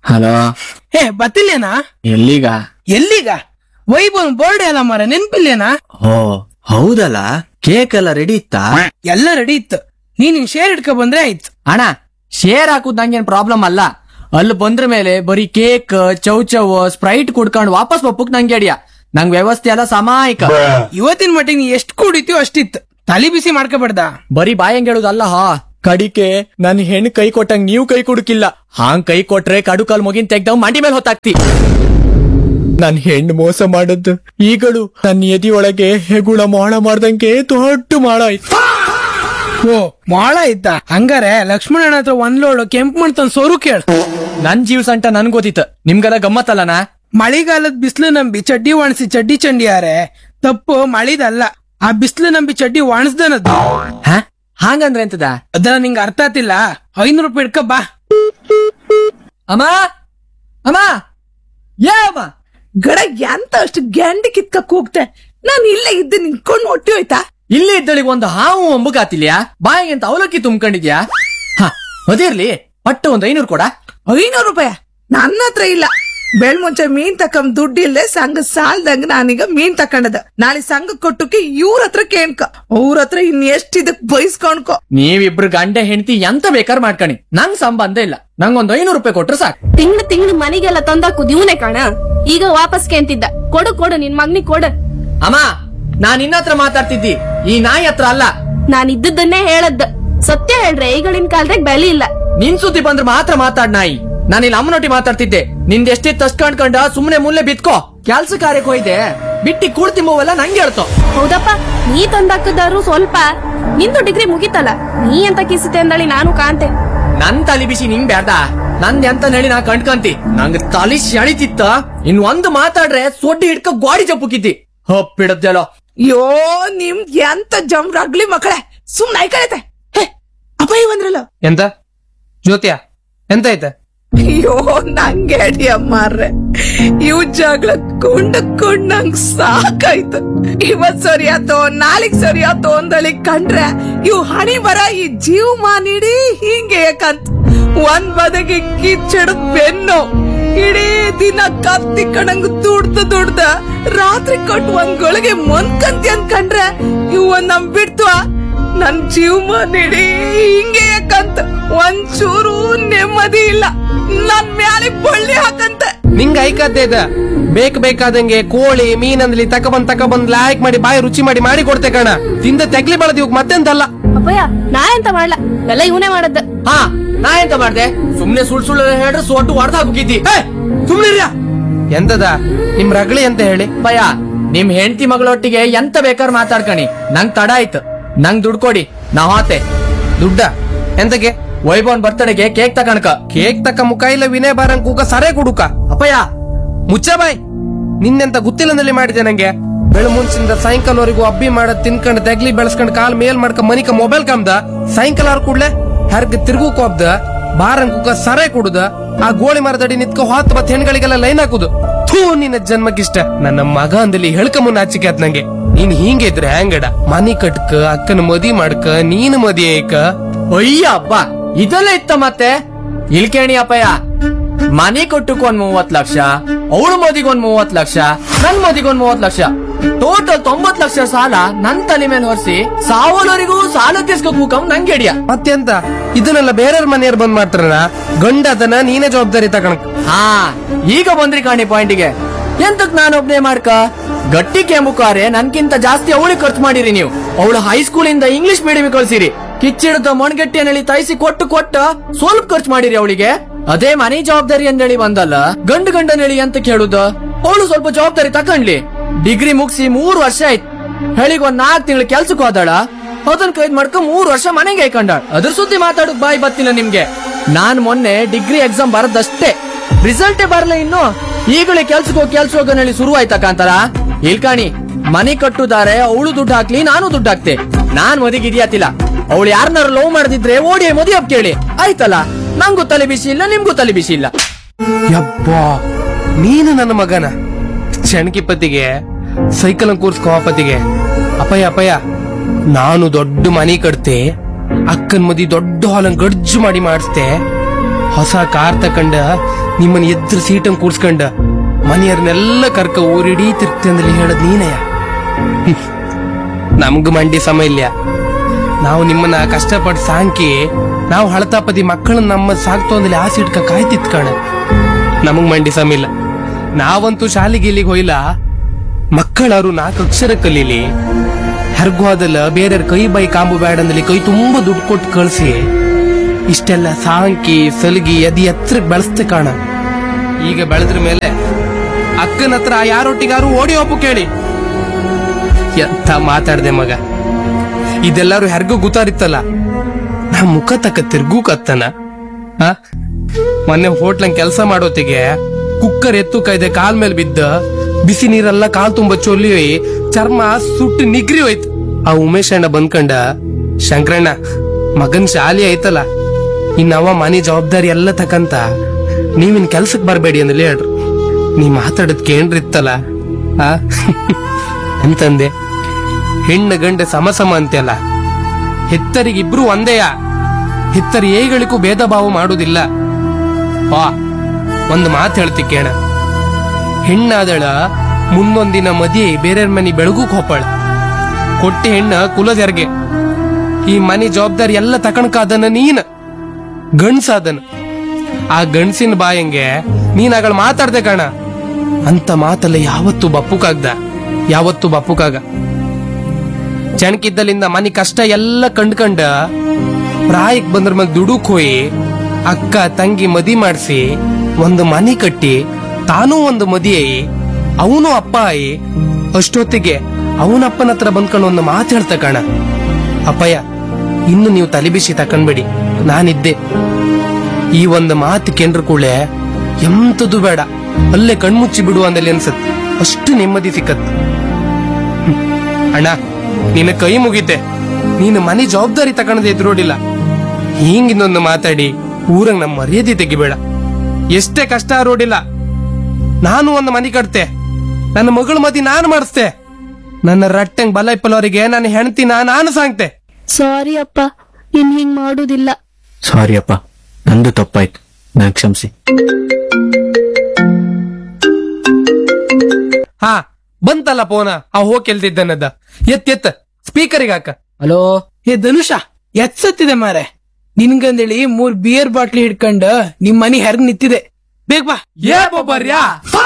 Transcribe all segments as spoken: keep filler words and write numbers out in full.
Hello. ಏ ಬತ್ತಿಲ್ಲೇನಾ? ಎಲ್ಲಿಗ? ಎಲ್ಲಿಗ? ವೈಭವ್ ಬರ್ಡೇ ಅಲ್ಲ ಮಾರ, ನೆನ್ಪಿಲ್ಲೇನಾ? ಓ ಹೌದಲ್ಲ, ಕೇಕ್ ಎಲ್ಲ ರೆಡಿ ಇತ್ತಾ? ಎಲ್ಲ ರೆಡಿ ಇತ್ತು, ನೀನ್ ಶೇರ್ ಇಟ್ಕೊ ಬಂದ್ರೆ ಆಯ್ತು. ಅಣ್ಣ ಶೇರ್ ಹಾಕುದ್ ನಂಗೇನ್ ಪ್ರಾಬ್ಲಮ್ ಅಲ್ಲ. ಅಲ್ಲಿ ಬಂದ್ರ ಮೇಲೆ ಬರೀ ಕೇಕ್ ಚೌ ಚೌ ಸ್ಪ್ರೈಟ್ ಕುಡ್ಕೊಂಡು ವಾಪಸ್ ಬಪ್ಪಕ್ ನಂಗೆ ಅಡಿಯ. ನಂಗ್ ವ್ಯವಸ್ಥೆ ಎಲ್ಲ ಸಮಾಯಿಕ. ಇವತ್ತಿನ ಮಟ್ಟಿಗೆ ನೀ ಎಷ್ಟ್ ಕುಡಿತೀವೋ ಅಷ್ಟಿತ್ತು, ತಲಿ ಬಿಸಿ ಮಾಡ್ಕೋಬೇಡ್ದ. ಬರೀ ಬಾಯಂಗ್ ಹೇಳುದಲ್ಲ ಹಾ, ಕಡಿಕೆ ನನ್ ಹೆಣ್ ಕೈ ಕೊಟ್ಟಂಗ್ ನೀವ್ ಕೈ ಕುಡುಕಿಲ್ಲ. ಹಾಂಗ್ ಕೈ ಕೊಟ್ರೆ ಕಡು ಕಾಲ್ ಮುಗಿನ್ ತೆಗ್ದವ್ ಮಂಡಿ ಮೇಲೆ ಹೊತ್ತಾಕ್ತಿ. ನನ್ ಹೆಣ್ಣು ಮೋಸ ಮಾಡದ್ದು ಈಗಳು ನನ್ನ ಎದಿ ಒಳಗೆ ಹೆಗುಳ ಮಾಳ ಮಾಡ್ದಂಗೆ ದೊಡ್ಡ ಮಾಳ ಆಯ್ತು. ಓ ಮಾಳ ಇದ್ದ ಹಂಗಾರೆ ಲಕ್ಷ್ಮಣನ ಹತ್ರ ಒಂದ್ ಲೋಡು ಕೆಂಪು ಮಣ್ ತಂದ್ ಸೋರು ಕೇಳ. ನನ್ ಜೀವ ಸಂಟ ನನ್ ಗೊತ್ತಿತ್ತು, ನಿಮ್ಗೆಲ್ಲ ಗಮ್ಮತ್ತಲ್ಲನಾ? ಮಳಿಗಾಲದ ಬಿಸಿಲು ನಂಬಿ ಚಡ್ಡಿ ಒಣಸಿ ಚಡ್ಡಿ ಚಂಡಿಯಾರೆ ತಪ್ಪು ಮಳಿದಲ್ಲ, ಆ ಬಿಸಿಲು ನಂಬಿ ಚಡ್ಡಿ ಒಣಸ್ದನದ್ದು. ಹಾಗಂದ್ರೆ ಎಂತದ? ಅದ ನಿಂಗ ಅರ್ಥ ಆತಿಲ್ಲ. ಐನೂರು ರೂಪಾಯಿ ಇಡ್ಕ ಬಾ. ಅಮ್ಮ ಅಮ್ಮ ಯಾ ಅಮ್ಮ ಗಡ ಎಂತ ಅಷ್ಟು ಗ್ಯಾಂಡಿ ಕಿತ್ಕ ಕೂಗ್ತೆ? ನಾನು ಇಲ್ಲೇ ಇದ್ದೆ, ನಿಂತ್ಕೊಂಡು ಹೊಟ್ಟಿ ಹೋಯ್ತಾ? ಇಲ್ಲಿ ಇದ್ದಳಿಗೆ ಒಂದು ಹಾವು ಅಂಬುಗಾತಿಲ್ಯಾ? ಬಾಯಿಗೆ ಅಂತ ಅವಲಕ್ಕಿ ತುಂಬ್ಕೊಂಡಿದ್ಯಾ? ಹ ಅದಿರ್ಲಿ, ಪಟ್ಟು ಒಂದ್ ಐನೂರು ಕೊಡ. ಐನೂರು ರೂಪಾಯ ನನ್ನ ಹತ್ರ ಇಲ್ಲ. ಬೆಳ್ ಮುಂಚೆ ಮೀನ್ ತಕೊಂಡ್ ದುಡ್ಡು ಇಲ್ಲದೆ ಸಂಘ ಸಾಲ್ದಂಗ ನಾನೀಗ ಮೀನ್ ತಕೊಂಡದ. ನಾಳೆ ಸಂಘ ಕೊಟ್ಟಕ್ಕೆ ಇವ್ರ ಹತ್ರ ಕೇಳ್ಕ, ಅವ್ರ ಹತ್ರ ಇನ್ ಎಷ್ಟ್ ಇದಕ್ ಬಯಸ್ಕೊಂಡ್ಕೊ. ನೀವಿಬ್ರು ಗಂಡ ಹೆಂಡತಿ ಎಂತ ಬೇಕಾರ್ ಮಾಡ್ಕಣಿ, ನಂಗ್ ಸಂಬಂಧ ಇಲ್ಲ. ನಂಗೊಂದ್ ಐನೂರು ರೂಪಾಯಿ ಕೊಟ್ರೆ ಸಾಕು. ತಿಂಗ್ಳು ತಿಂಗ್ಳು ಮನೆಗೆಲ್ಲ ತಂದಾಕುದ್ ಇವನೇ ಕಾಣ. ಈಗ ವಾಪಸ್ ಕೇಂತಿದ್ದ, ಕೊಡು ಕೊಡು ನಿನ್ ಮಗ್ನಿಗ್ ಕೊಡು. ಅಮ್ಮ ನಾನ್ ನಿನ್ನ ಹತ್ರ ಮಾತಾಡ್ತಿದ್ದಿ, ಈ ನಾಯಿ ಹತ್ರ ಅಲ್ಲ. ನಾನ್ ಇದ್ದದ್ದನ್ನೇ ಹೇಳದ್. ಸತ್ಯ ಹೇಳ್ರೆ ಈಗಳಿನ ಕಾಲದಾಗ ಬೆಲೆ ಇಲ್ಲ. ನಿನ್ ಸುದ್ದಿ ಬಂದ್ರೆ ಮಾತ್ರ ಮಾತಾಡ್ ನಾಯಿ. ನಾನಿಲ್ಲಿ ಅಮ್ಮನೊಟ್ಟಿ ಮಾತಾಡ್ತಿದ್ದೆ. ನಿಂದ ಎಷ್ಟಿತ್ತು ಅಷ್ಟ್ ಕಂಡ್ಕೊಂಡ ಸುಮ್ನೆ ಮುಲ್ಲೆ ಬಿತ್ಕೋ. ಕೆಲ್ಸ ಕಾರ್ಯಕ್ಕೆ ಹೋಯ್ದೆ ಬಿಟ್ಟಿ ಕೂಡ್ತಿಂಬವೆಲ್ಲ ನಂಗೆ ಹೇಳ್ತೋ. ಹೌದಪ್ಪ, ನೀ ತಂದಾಕದಾರು ಸ್ವಲ್ಪ. ನಿಂದು ಡಿಗ್ರಿ ಮುಗಿತಲ್ಲ, ನೀ ಎಂತ ಕಿಸುತ್ತೆ ಅಂದಳಿ ನಾನು ಕಾಂತೆ. ನನ್ ತಲಿ ಬಿಸಿ ನಿಂಗ್ ಬ್ಯಾಡ, ನಂದ್ ಎಂತ ಹೇಳಿ ನಾ ಕಂಡ್ಕಂತಿ. ನಂಗ್ ತಲಿ ಶಳಿತಿತ್ತ, ಇನ್ ಒಂದು ಮಾತಾಡ್ರೆ ಸೊಡ್ಡಿ ಹಿಡ್ಕ ಗೋಡಿ ಚಪ್ಪುಕಿದ್ದಿ. ಹಪ್ಪಿಡದ್ದೆಲ್ಲೋ. ಯೋ ನಿಮ್ ಎಂತ ಜಮ್ರಾಗ್ಲಿ ಮಕ್ಕಳೇ, ಸುಮ್ನೆ ಐಕಳೈತೆ. ಅಪ್ಪ ಬಂದ್ರಲ್ಲ. ಎಂತ ಜ್ಯೋತಿಯ ಎಂತ ಐತೆ? ಅಯ್ಯೋ ನಂಗೆ ಅಡಿ ಅಮ್ಮಾರ್ರೆ, ಇವ್ ಜಗಳ ಕೊಂಡ ಕೊಂಡ್ ನಂಗ್ ಸಾಕಾಯ್ತು. ಇವತ್ ಸರಿ ಆತೋ ನಾಳಿಗ್ ಸರಿ ಆತೋ ಅಂದಳಿ ಕಂಡ್ರೆ ಇವ್ ಹಣಿ ಬರ ಈ ಜೀವ ಮಾನಿಡಿ ಹಿಂಗೆ ಯಾಕಂತ ಒಂದ್ ಬದಗಿ ಕಿಚ್ಚಡ ಬೆನ್ನು ಇಡೀ ದಿನ ಕತ್ತಿ ಕಣಂಗ್ ದುಡ್ದ ದುಡ್ದ ರಾತ್ರಿ ಕೊಟ್ಟು ಒಂದ್ ಗಳಿಗೆ ಮೊನ್ಕಂತಿ ಅನ್ಕಂಡ್ರೆ ಇವ್ ಒಂದ್ ನಮ್ ಬಿಡ್ತು ನನ್ ಜೀವ ನೀಡಿ ಹಿಂಗೆ ಯಾಕಂತ ಒಂಚೂರು ನೆಮ್ಮದಿ ಇಲ್ಲ. ನನ್ ಮ್ಯಾಲೆ ಬಳ್ಳಿ ಹಾಕಂತ ನಿಂಗ ಐಕದ್ದೇ ಇದ. ಬೇಕ್ ಬೇಕಾದಂಗೆ ಕೋಳಿ ಮೀನಂದ್ಲಿ ತಕಬಂದ್ ತಕಬಂದ್ ಲಾಯ್ಕ್ ಮಾಡಿ ಬಾಯಿ ರುಚಿ ಮಾಡಿ ಮಾಡಿ ಕೊಡ್ತೆ ಕಣ. ತಿಂದ ತೆಗ್ಲಿ ಬಳದ್ ಇವಾಗ ಮತ್ತೆಂತಲ್ಲ. ಅಪ್ಪಯ್ಯ ನಾ ಎಂತ ಮಾಡ್ಲಾ, ಎಲ್ಲ ಇವನೇ ಮಾಡದ್ದ. ಹಾ ನಾ ಎಂತ ಮಾಡ್ದೆ? ಸುಮ್ನೆ ಸುಳ್ ಸುಳ್ಳು ಹೇಳ್ರೆ ಸೊಟ್ಟು ಹೊಡೆದ ಹಾಕಿದ್ದಿ. ಸುಮ್ನೆ ಎಂತದ ನಿಮ್ ರಗಳಿ ಅಂತ ಹೇಳಿ ಭಯ. ನಿಮ್ ಹೆಂಡತಿ ಮಗಳೊಟ್ಟಿಗೆ ಎಂತ ಬೇಕಾರ್ ಮಾತಾಡ್ಕಣಿ, ನಂಗ್ ತಡ ಆಯ್ತು. ನಂಗ್ ದುಡ್ಡು ಕೊಡಿ, ನಾ ಹೋತೆ. ದುಡ್ಡ ಎಂತಕ್ಕೆ? ವೈಭವನ್ ಬರ್ತಡೆಗೆ ಕೇಕ್ ತಕಣಕ. ಕೇಕ್ ತಕ್ಕ ಮುಖ ಇಲ್ಲ ವಿನಯ ಬಾರಂಗ್ ಕೂಕ ಸರೇ ಕುಡುಕ. ಅಪ್ಪಯ್ಯ ಮುಚ್ಚ ಬಾಯ್, ನಿನ್ನೆಂತ ಗೊತ್ತಿಲ್ಲದಲ್ಲಿ ಮಾಡಿದೆ ನಂಗೆ. ಬೆಳ ಮುಂಚಿಂದ ಸಾಯಂಕಾಲವರೆಗೂ ಅಬ್ಬಿ ಮಾಡದ್ ತಿನ್ಕೊಂಡ್ ತೆಗ್ಲಿ ಬೆಳೆಸ್ಕೊಂಡ್ ಕಾಲ್ ಮೇಲ್ ಮಾಡ್ಕ ಮನಿಕ ಮೊಬೈಲ್ ಕಮ್ದ. ಸಾಯಂಕಾಲ ಆರ್ ಕೂಡ್ಲೆ ಹರ್ಗ ತಿರ್ಗು ಕೋಬ್ದ ಬಾರಂಗ್ ಕೂಕ ಸರೇ ಕುಡುದ. ಆ ಗೋಳಿ ಮರದಡಿ ನಿತ್ಕ ಹೊತ್ತು ಬತ್ ಹೆಣ್ಗಳಿಗೆಲ್ಲ ಲೈನ್ ಹಾಕುದು. ಥೂ ನಿನ್ನ ಜನ್ಮಕ್ಕಿಷ್ಟ. ನನ್ನ ಮಗ ಅಂದಲ್ಲಿ ಹೇಳ್ಕ ಮುನ್ನ ಆಚಿಕೆ ಆತ್ ನಂಗೆ. ನೀನ್ ಹಿಂಗೆ ಇದ್ರೆ ಹ್ಯಾಂಗಡ? ಮನಿ ಕಟ್ಕ, ಅಕ್ಕನ ಮದಿ ಮಾಡ್ಕ, ನೀನು ಮದಿ ಐಕ. ಅಯ್ಯ ಅಬ್ಬ ಇದೆಲ್ಲ ಇತ್ತ ಮತ್ತೆ. ಇಲ್ಕೇಣಿ ಅಪ್ಪಯ್ಯ, ಮನಿ ಕೊಟ್ಟಕ್ ಒಂದ್ ಮೂವತ್ ಲಕ್ಷ, ಅವಳ ಮದಿಗ್ ಒಂದ್ ಮೂವತ್ ಲಕ್ಷ, ನನ್ ಮದಿಗ್ ಒಂದ್ ಮೂವತ್ ಲಕ್ಷ, ಟೋಟಲ್ ತೊಂಬತ್ ಲಕ್ಷ ಸಾಲ ನನ್ ತಲೆ ಮೇಲೆ ಹೊರಿಸಿ ಸಾವಲವರೆಗೂ ಸಾಲ ತೀರ್ಸ್ಕೊಕ್ ನಂಗೆ ಹಿಡಿಯ. ಮತ್ತೆಂತ ಇದನ್ನೆಲ್ಲ ಬೇರೆಯವ್ರ ಮನೆಯವ್ರು ಬಂದ್ ಮಾಡ್ತಾರ? ಗಂಡ ಅದನ್ನ ನೀನೇ ಜವಾಬ್ದಾರಿ ತಗೊಳಕ್. ಹಾ ಈಗ ಬಂದ್ರಿ ಕಾಣಿ ಪಾಯಿಂಟಿಗೆ. ಎಂತಕ್ ನಾನೊಬ್ನೇ ಮಾಡ್ಕ? ಗಟ್ಟಿ ಕೆಂಬುಕಾರೆ ನನ್ಕಿಂತ ಜಾಸ್ತಿ ಅವಳಿಗೆ ಖರ್ಚು ಮಾಡಿರಿ ನೀವು. ಅವಳು ಹೈಸ್ಕೂಲ್ ಇಂದ ಇಂಗ್ಲಿಷ್ ಮೀಡಿಯಂ ಕಳ್ಸಿರಿ. ಕಿಚ್ಚಿಡದ ಮೊಣಗಟ್ಟಿಯನ್ನೇಳಿ ತೈಸಿ ಕೊಟ್ಟು ಕೊಟ್ಟ ಸ್ವಲ್ಪ ಖರ್ಚು ಮಾಡಿರಿ ಅವಳಿಗೆ. ಅದೇ ಮನೆ ಜವಾಬ್ದಾರಿ ಅಂದೇಳಿ ಬಂದಲ್ಲ, ಗಂಡು ಗಂಡನೇಳಿ ಅಂತ ಕೇಳುದ? ಅವಳು ಸ್ವಲ್ಪ ಜವಾಬ್ದಾರಿ ತಕೊಂಡ್ಲಿ. ಡಿಗ್ರಿ ಮುಗಿಸಿ ಮೂರ್ ವರ್ಷ ಆಯ್ತು. ಹೇಳಿಗ್ ಒಂದ್ ನಾಲ್ಕು ತಿಂಗಳು ಕೆಲ್ಸಕ್ಕೆ ಹೋದಾಳ, ಅದನ್ ಕೈದ್ ಮಾಡ್ಕ ಮೂರ್ ವರ್ಷ ಮನೆಗೆ ಐಕೊಂಡಾಳ. ಅದ್ರ ಸುದ್ದಿ ಮಾತಾಡಕ್ ಬಾಯಿ ಬತ್ತಿಲ್ಲ ನಿಮ್ಗೆ. ನಾನ್ ಮೊನ್ನೆ ಡಿಗ್ರಿ ಎಕ್ಸಾಮ್ ಬರದಷ್ಟೇ, ರಿಸಲ್ಟೇ ಬರಲ್ಲ ಇನ್ನು. ಈಗಲೇ ಕೆಲ್ಸಕ್ಕೆ ಹೋಗಿ ಕೆಲ್ಸ ಹೋಗೋನೇಳಿ ಶುರು ಆಯ್ತಾ ಕಾಂತಾರ? ಇಲ್ಕಾಣಿ, ಮನೆ ಕಟ್ಟುದಾರೆ ಅವಳು ದುಡ್ಡು ಹಾಕ್ಲಿ, ನಾನು ದುಡ್ಡು ಹಾಕ್ತೆ. ನಾನ್ ಮದಿಗೆ ಇದಿಯಾತಿಲ್ಲ. ಅವಳು ಯಾರನ್ನಾರು ಲವ್ ಮಾಡದಿದ್ರೆ ಓಡಿ ಮದಿ ಹಪ್ ಕೇಳಿ ಆಯ್ತಲ್ಲ. ನಂಗೂ ತಲೆ ಬಿಸಿ ಇಲ್ಲ, ನಿಮ್ಗೂ ತಲೆ ಬಿಸಿ ಇಲ್ಲ. ಯಪ್ಪಾ ನೀನು ನನ್ನ ಮಗನ ಚಣಕಿ ಪತಿಗೆ ಸೈಕಲ್ ಕೂರ್ಸ್ಕೋ ಪತಿಗೆ. ಅಪ್ಪಯ್ಯ ಅಪ್ಪಯ್ಯ, ನಾನು ದೊಡ್ಡ ಮನಿ ಕಟ್ತೆ, ಅಕ್ಕನ್ ಮದಿ ದೊಡ್ಡ ಹಾಲನ್ ಗಡ್ಜು ಮಾಡಿ ಮಾಡಿಸ್ತೆ. ಹೊಸ ಕಾರ್ ತಕೊಂಡ ನಿಮ್ಮನ್ನ ಎದ್ರ ಸೀಟನ್ ಕೂರ್ಸ್ಕೊಂಡ ಮನೆಯವ್ರನ್ನೆಲ್ಲ ಕರ್ಕ ಊರಿಡೀ ತಿರ್ತಿ ಅಂದಲ್ಲಿ ಹೇಳದ್ ನೀನಯ್ಯ. ನಮ್ಗ ಮಂಡಿ ಸಮ ಇಲ್ಲ. ನಾವು ನಿಮ್ಮನ್ನ ಕಷ್ಟಪಟ್ಟು ಸಾಂಕಿ ನಾವು ಹಳತಾಪದಿ ಮಕ್ಕಳನ್ನ ನಮ್ಮ ಸಾಕ್ತು ಅಂದಲ್ಲಿ ಆಸೆ ಇಟ್ಕ ಕಾಯ್ತಿತ್ ಕಾಣ. ನಮಗ್ ಮಂಡಿ ಸಮ ಇಲ್ಲ. ನಾವಂತೂ ಶಾಲೆಗೆ ಇಲ್ಲಿಗೆ ಹೋಯ್ಲ. ಮಕ್ಕಳರು ನಾಲ್ಕು ಅಕ್ಷರ ಕಲೀಲಿ, ಹರ್ಗು ಅದಲ್ಲ ಬೇರೆ ಕೈ ಬೈ ಕಾಂಬು ಬ್ಯಾಡ ಅಂದಲ್ಲಿ ಕೈ ತುಂಬಾ ದುಡ್ಡು ಕೊಟ್ಟು ಕಳ್ಸಿ ಇಷ್ಟೆಲ್ಲ ಸಾಂಕಿ ಸಲಗಿ ಅದಿ ಎತ್ತರಕ್ಕೆ ಬೆಳೆಸ್ತೆ ಕಾಣ. ಈಗ ಬೆಳೆದ್ರ ಮೇಲೆ ಅಕ್ಕನ ಹತ್ರ ಯಾರೊಟ್ಟಿಗಾರು ಓಡಿ ಹೋಗು ಕೇಳಿ. ಎಂತ ಮಾತಾಡ್ದೆ ಮಗ. ಇದೆಲ್ಲಾರು ಹೆರ್ಗೂ ಗೊತ್ತಾರಿತ್ತಲ್ಲ, ನಾ ಮುಖ ತಕ್ಕ ತಿರ್ಗೂ ಕತ್ತನ. ಆ ಮೊನ್ನೆ ಹೋಟ್ಲಂಗ್ ಕೆಲಸ ಮಾಡೋತಿಗೆ ಕುಕ್ಕರ್ ಎತ್ತು ಕೈದೆ ಕಾಲ್ ಮೇಲೆ ಬಿದ್ದ ಬಿಸಿ ನೀರೆಲ್ಲ ಕಾಲ್ ತುಂಬಾ ಚೊಲ್ಲಿ ಚರ್ಮ ಸುಟ್ಟು ನಿಗ್ರಿ ಹೋಯ್ತು. ಆ ಉಮೇಶ್ ಅಣ್ಣ ಬಂದ್ಕಂಡ, ಶಂಕರಣ್ಣ ಮಗನ್ ಶಾಲಿ ಐತಲ್ಲ, ಇನ್ನವ ಮನೆ ಜವಾಬ್ದಾರಿ ಎಲ್ಲ ತಕಂತ ನೀವಿನ್ ಕೆಲ್ಸಕ್ ಬರ್ಬೇಡಿ ಅಂದಲ್ಲಿ ಹೇಳ್ರು. ನೀ ಮಾತಾಡದ್ ಕೇಂದ್ರಿತ್ತಲ್ಲ ಆ ಅಂತಂದೆ. ಹೆಣ್ಣು ಗಂಡ ಸಮ ಸಮ ಅಂತೆಲ್ಲ, ಹೆತ್ತರಿಗಿಬ್ರು ಒಂದೇಯ. ಹೆತ್ತರಿ ಏಗಳಿಗೂ ಭೇದ ಭಾವ ಮಾಡುದಿಲ್ಲ. ವಾ ಒಂದು ಮಾತು ಹೇಳ್ತಿ ಕೇಳ. ಹೆಣ್ಣಾದಳ ಮುಂದೊಂದಿನ ಮದಿ ಬೇರೆ ಮನಿ ಬೆಳಗುಕ್ ಹೋಪಾಳ. ಕೊಟ್ಟಿ ಹೆಣ್ಣ ಕುಲದೆರ್ಗೆ. ಈ ಮನಿ ಜವಾಬ್ದಾರಿ ಎಲ್ಲ ತಕಣಕಾದನ ನೀನ್ ಗಂಡ್ಸಾದನ. ಆ ಗಂಡ್ಸಿನ ಬಾಯಂಗೆ ನೀನಾಗಳ ಮಾತಾಡ್ದೆ ಕಾಣ. ಅಂತ ಮಾತಲ್ಲ ಯಾವತ್ತು ಬಪ್ಪುಕಾಗ್ದ, ಯಾವತ್ತು ಬಪ್ಪುಕಾಗ. ಚಣಕಿದ್ದಲಿಂದ ಮನಿ ಕಷ್ಟ ಎಲ್ಲ ಕಂಡ್ಕಂಡ ಪ್ರಾಯಕ್ ಬಂದ್ರ ಮೇಲೆ ದುಡುಕ್ ಹೋಯಿ ಅಕ್ಕ ತಂಗಿ ಮದಿ ಮಾಡಿಸಿ ಒಂದು ಮನಿ ಕಟ್ಟಿ ತಾನೂ ಒಂದು ಮದಿಯೈ ಅವನು ಅಪ್ಪ ಆಯಿ ಅಷ್ಟೊತ್ತಿಗೆ ಅವನಪ್ಪನ ಹತ್ರ ಬಂದ್ಕೊಂಡು ಒಂದು ಮಾತು ಹೇಳ್ತ ಕಾಣ. ಅಪ್ಪಯ್ಯ ಇನ್ನು ನೀವು ತಲೆ ಬಿಸಿ ತಕೊಂಡ್ಬೇಡಿ, ನಾನಿದ್ದೆ. ಈ ಒಂದು ಮಾತು ಕೇಂದ್ರ ಕೂಳೆ ಎಂತದು ಬೇಡ, ಅಲ್ಲೇ ಕಣ್ಮುಚ್ಚಿ ಬಿಡು ಅಂದಲ್ಲಿ ಅನ್ಸತ್. ಅಷ್ಟು ನೆಮ್ಮದಿ ಸಿಕ್ಕತ್. ಅಣ್ಣ ನಿನ್ನ ಕೈ ಮುಗಿತೆ, ನೀನು ಮನೆ ಜವಾಬ್ದಾರಿ ತಕೊಂಡದೆ ಎದುರೋಡಿಲ್ಲ. ಹಿಂಗಿಂದೊಂದು ಮಾತಾಡಿ ಊರಂಗ್ ನಮ್ಮ ಮರ್ಯಾದೆ ತೆಗಿಬೇಡ. ಎಷ್ಟೇ ಕಷ್ಟ ರೋಡಿಲ್ಲ, ನಾನು ಒಂದು ಮನೆ ಕಟ್ತೆ, ನನ್ನ ಮಗಳ ಮದಿ ನಾನು ಮಾಡಿಸ್ತೆ. ನನ್ನ ರಟ್ಟಂಗ್ ಬಲ ಇಪ್ಪಲವರಿಗೆ ನನ್ನ ಹೆಣ್ತಿನ ನಾನು ಸಾಂಗ್ತೆ. ಸಾರಿ ಅಪ್ಪ, ಇನ್ ಹಿಂಗ್ ಮಾಡುದಿಲ್ಲ. ಸಾರಿ ಅಪ್ಪ, ನಂದು ತಪ್ಪಾಯ್ತು, ನನ್ ಕ್ಷಮಿಸಿ. ಹಾ ಬಂತಲ್ಲ ಫೋನ, ಆ ಹೋಗ್ ಕೆಲ್ತಿದ್ದನದ. ಎತ್ ಎತ್ ಸ್ಪೀಕರಿಗೆ ಹಾಕ. ಹಲೋ ಏ ಧನುಷ, ಎತ್ಸತ್ತಿದೆ ಮಾರೆ. ನಿನ್ಗಂದೇಳಿ ಮೂರ್ ಬಿಯರ್ ಬಾಟ್ಲಿ ಹಿಡ್ಕೊಂಡ್ ನಿಮ್ ಮನಿ ಹೆರ್ಗ್ ನಿಂತಿದೆ. ಬೇಗ ಬಾ. ಏ ಬರ್ಯಾ.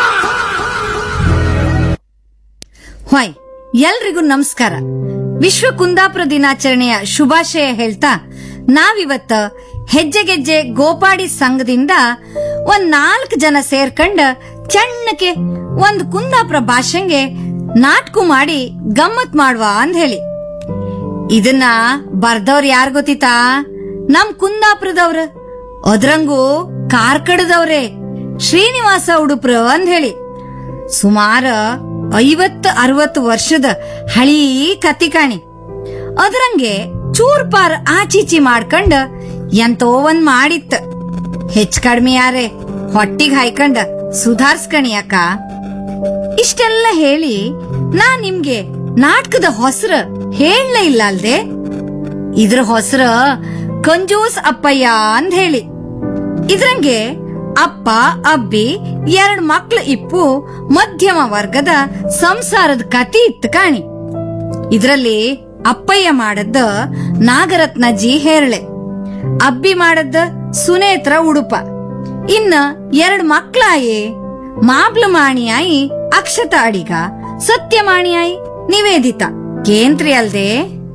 ಹೊಯ್ ಎಲ್ರಿಗೂ ನಮಸ್ಕಾರ. ವಿಶ್ವ ಕುಂದಾಪುರ ದಿನಾಚರಣೆಯ ಶುಭಾಶಯ ಹೇಳ್ತಾ ನಾವಿವತ್ತ ಹೆಜ್ಜೆಗೆಜ್ಜೆ ಗೋಪಾಡಿ ಸಂಘದಿಂದ ಒಂದ್ ನಾಲ್ಕು ಜನ ಸೇರ್ಕೊಂಡ್ ಚೆನ್ನಕ್ಕೆ ಒಂದ್ ಕುಂದಾಪುರ ಭಾಷೆಗೆ ನಾಟಕ ಮಾಡಿ ಗಮ್ಮತ್ ಮಾಡುವ ಅಂದ್ ಹೇಳಿ. ಇದನ್ನ ಬರ್ದವ್ರ ಯಾರ್ ಗೊತ್ತಿತಾ? ನಮ್ ಕುಂದಾಪುರದವ್ರ, ಅದ್ರಂಗೂ ಕಾರ್ಕಡದವ್ರೆ, ಶ್ರೀನಿವಾಸ ಉಡುಪ್ರ ಅಂದ್ ಹೇಳಿ. ಸುಮಾರ ಐವತ್ತು ಅರವತ್ತು ವರ್ಷದ ಹಳೀ ಕತ್ತಿ ಕಾಣಿ. ಅದ್ರಂಗೆ ಚೂರ್ಪಾರ್ ಆಚೀಚಿ ಮಾಡ್ಕೊಂಡ ಎಂತೋ ಒಂದ್ ಮಾಡಿತ್ತ. ಹೆಚ್ಚ್ ಕಡ್ಮಿ ಯಾರೇ ಹೊಟ್ಟಿಗ್ ಹಾಯ್ಕೊಂಡ ಸುಧಾರ್ಸ್ಕಣಿ ಅಕ್ಕ. ಇಷ್ಟೆಲ್ಲ ಹೇಳಿ ನಾ ನಿಮ್ಗೆ ನಾಟಕದ ಹೊಸರ ಹೇಳಲೇ ಇಲ್ಲ ಅಲ್ದೆ. ಇದ್ರ ಹೊಸರ ಕಂಜೂಸ್ ಅಪ್ಪಯ್ಯ ಅಂದ್ ಹೇಳಿ. ಇದ್ರಂಗೆ ಅಪ್ಪ ಅಬ್ಬಿ ಎರಡ್ ಮಕ್ಳು ಇಪ್ಪು ಮಧ್ಯಮ ವರ್ಗದ ಸಂಸಾರದ ಕತಿ ಇತ್ತು ಕಾಣಿ. ಇದ್ರಲ್ಲಿ ಅಪ್ಪಯ್ಯ ಮಾಡದ್ದ ನಾಗರತ್ನಜಿ ಹೇರಳೆ, ಅಬ್ಬಿ ಮಾಡದ್ದ ಸುನೇತ್ರ ಉಡುಪ. ಇನ್ನ ಎರಡ್ ಮಕ್ಳಾಯಿ ಮಾಬ್ಲು ಮಾಣಿಯಾಯಿ ಅಕ್ಷತ ಅಡಿಗ, ಸತ್ಯಮಾಣಿಯಾಯಿ ನಿವೇದಿತ. ಕೇಂದ್ರಿ ಅಲ್ದೆ.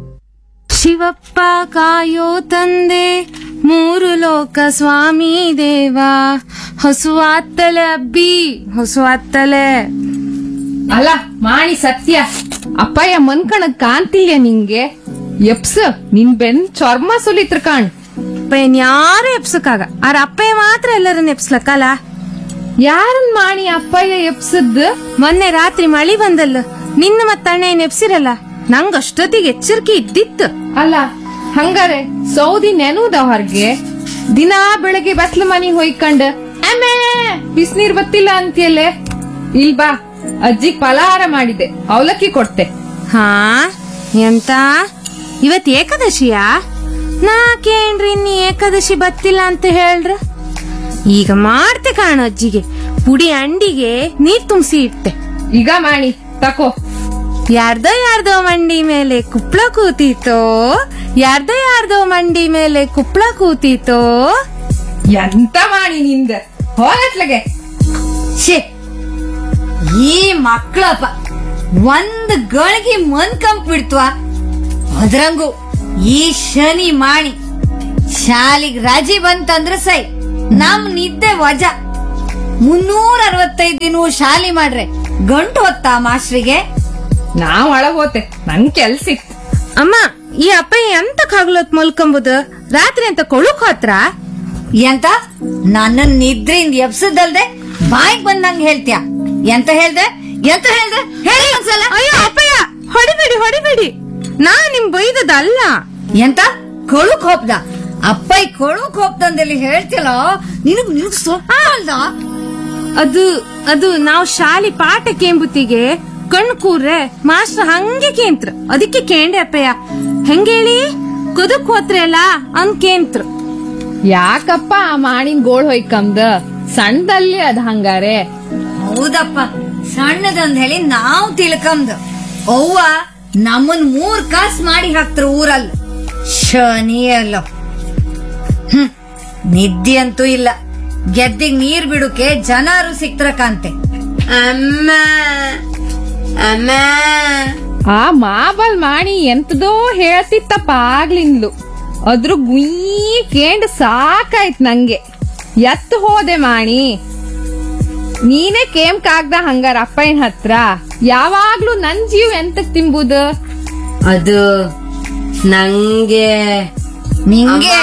ಶಿವಪ್ಪ ಕಾಯೋ ತಂದೆ, ಮೂರು ಲೋಕ ಸ್ವಾಮಿ ದೇವ, ಹೊಸುವಾತ್ತಲೆ ಅಬ್ಬಿ ಹೊಸುವಾತ್ತಲೆ. ಅಲ್ಲ ಮಾಣಿ ಸತ್ಯ, ಅಪ್ಪಯ್ಯ ಮನ್ಕಣಕ್ ಕಾಂತಿಲ್ಯ ನಿಂಗೆ? ಎಪ್ಸ ನಿನ್ ಬೆನ್ ಚರ್ಮ ಸುಲಿತ್ರ ಕಾಣ್. ಅಪ್ಪಯ್ಯನ್ ಯಾರು ಎಪ್ಸಕ್ಕಾಗ, ಆರ ಅಪ್ಪಯ್ಯ ಮಾತ್ರ ಎಲ್ಲರನ್ನ ಎಪ್ಸ್ಲಕ್ಕಲ್ಲ. ಯಾರನ್ ಮಾಣಿ ಅಪ್ಪಯ್ಯ ಎಪ್ಸದ್? ಮೊನ್ನೆ ರಾತ್ರಿ ಮಳಿ ಬಂದಲ್ಲ, ನಿನ್ನ ಮತ್ತಣ್ಣ ಏನ್ ಎಪ್ಸಿರಲ್ಲ. ನಂಗಷ್ಟೊತ್ತಿಗೆ ಎಚ್ಚರಿಕೆ ಇದ್ದಿತ್ತು. ಅಲ್ಲ ಹಂಗಾರೆ ಸೌದಿ ನೆನೂದ ಹೊರ್ಗೆ ದಿನಾ ಬೆಳಗ್ಗೆ ಬಸ್ಲ ಮನಿ ಹೊಯ್ಕಂಡ್ ಅಮ್ಮೇ ಬಿಸ್ನೀರ್ ಬತ್ತಿಲ್ಲ ಅಂತಿಯಲ್ಲೇ. ಇಲ್ ಬಾ, ಅಜ್ಜಿಗ್ ಫಲಹಾರ ಮಾಡಿದೆ, ಅವಲಕ್ಕಿ ಕೊಡ್ತೆ. ಹಾ ಎಂತ ಇವತ್ ಏಕಾದಶಿಯಾ? ನಾ ಕೇಳ್ರಿ ನೀ ಏಕಾದಶಿ ಬತ್ತಿಲ್ಲ ಅಂತ ಹೇಳ್ರ. ಈಗ ಮಾಡ್ತೆ ಕಾಣ ಅಜ್ಜಿಗೆ ಪುಡಿ ಅಂಡಿಗೆ ನೀರ್ ತುಂಬಿಸಿ ಇಟ್ಟೆ. ಈಗ ಮಾಡಿ ತಕೋ. ಯಾರ್ದೋ ಯಾರ್ದೋ ಮಂಡಿ ಮೇಲೆ ಕುಪ್ಳ ಕೂತೀತೋ, ಯಾರ್ದೋ ಯಾರ್ದೋ ಮಂಡಿ ಮೇಲೆ ಕುಪ್ಳ ಕೂತೀತೋ. ಎಂತ ಮಾಡಿ ನಿಂದ ಹೋಗತ್ಲಗೆ. ಶೇ ಈ ಮಕ್ಕಳಪ್ಪ ಒಂದ್ ಗಳಿಗೆ ಮನ್ ಕಂಪ್ ಬಿಡ್ತ್ವ. ಅದ್ರಂಗು ಈ ಶನಿ ಮಾಣಿ ಶಾಲಿಗ್ ರಜೆ ಬಂತಂದ್ರ ಸೈ ನಮ್ ನಿದ್ದೆ ವಜಾ. ಮುನ್ನೂರ ಅರವತ್ತೈದು ದಿನ ಶಾಲಿ ಮಾಡ್ರೆ ಗಂಟು ಹೊತ್ತ ಮಾಸ್ಟ್ರಿಗೆ. ನಾವ್ ಒಳಗ್ ಹೋತೆ ನನ್ ಕೆಲ್ಸಿತ್ತು. ಅಮ್ಮ ಈ ಅಪ್ಪ ಎಂತ ಕಾಗ್ಲತ್ ಮಲ್ಕೊಂಬುದು ರಾತ್ರಿ ಅಂತ ಕೊಳುಕ್ ಹತ್ರ. ಎಂತ ನನ್ನ ನಿದ್ರೆಯಿಂದ ಎಬ್ಸದಲ್ದೆ ಬಾಯಿಗೆ ಬಂದಂಗ ಹೇಳ್ತೀಯ. ಎಂತ ಹೇಳ್ದೆ ಎಂತ ಹೇಳ್ದೆ ಹೇಳಿ ಒಂದ್ಸಲ. ಅಯ್ಯೋ ಅಪ್ಪಯ್ಯ ಹೊಡಿಬೇಡಿ ಹೊಡಿಬೇಡಿ, ನಾ ನಿಮ್ ಬೈದದಲ್ಲ. ಎಂತ ಕೊಳುಕ್ ಹೋಪ್ದ ಅಪ್ಪಯ್ ಕೊಳುಕ್ ಹೋಪ್ದಂದಲ್ಲಿ ಹೇಳ್ತಿಲ್ಲ. ನಿನಗ್ ನಿನಗ್ ಸ್ವಲ್ಪ ಅಲ್ದ. ಅದು ಅದು ನಾವು ಶಾಲಿ ಪಾಠ ಕೇಂಬುತ್ತಿಗೆ ಕಣ್ ಕೂರ್ರೆ ಮಾಸ್ಟರ್ ಹಂಗೆ ಕೇಂತ್ರ, ಅದಕ್ಕೆ ಕೇಂಡೆ ಅಪ್ಪಯ್ಯ. ಹೆಂಗೇಳಿ ಕುದಕ್ ಹೋತ್ರೆ ಅಲ್ಲ ಅಂದ್ ಕೇಂತ್ರ. ಯಾಕಪ್ಪ ಆ ಮಾಡಿನ ಗೋಳ್ ಹೊಯ್ಕಂದ ಸಣ್ಣದಲ್ಲಿ ಅದ್ ಹಂಗಾರೆ. ಹೌದಪ್ಪ ಸಣ್ಣದಂದ್ ಹೇಳಿ ನಾವ್ ತಿಳ್ಕಂದ್. ಅವ್ವ ನಮ್ಮನ್ ಮೂರ್ ಕಾಸ್ ಮಾಡಿ ಹಾಕ್ತಾರ ಊರಲ್ಲ. ಶನಿ ಅಲ್ಲ. ಹ್ಮ್ ನಿದ್ದೆ ಅಂತೂ ಇಲ್ಲ. ಗೆದ್ದಿಗ್ ನೀರ್ ಬಿಡುಕೆ ಜನರು ಸಿಕ್ತರ ಕಾಂತೆ. ಅಮ್ಮ ಅಮ್ಮ ಆ ಮಾಬಲ್ ಮಾಡಿ ಎಂತದೋ ಹೇಳ್ತಿತ್ತಪ್ಪ ಆಗ್ಲಿಂದ್ಲು. ಅದ್ರ ಗುಯ್ ಕೇಂಡ್ ಸಾಕಾಯ್ತ್ ನಂಗೆ. ಎತ್ತು ಹೋದೆ ಮಾಣಿ ನೀನೇ ಕೇಮ್ ಕಾಗ್ದ ಹಂಗಾರ ಅಪ್ಪಯ್ಯನ್ ಹತ್ರ. ಯಾವಾಗ್ಲೂ ನನ್ ಜೀವ ಎಂತಕ್ ತಿಂಬುದು. ಅದು ನಂಗೆ ನಿಂಗೆ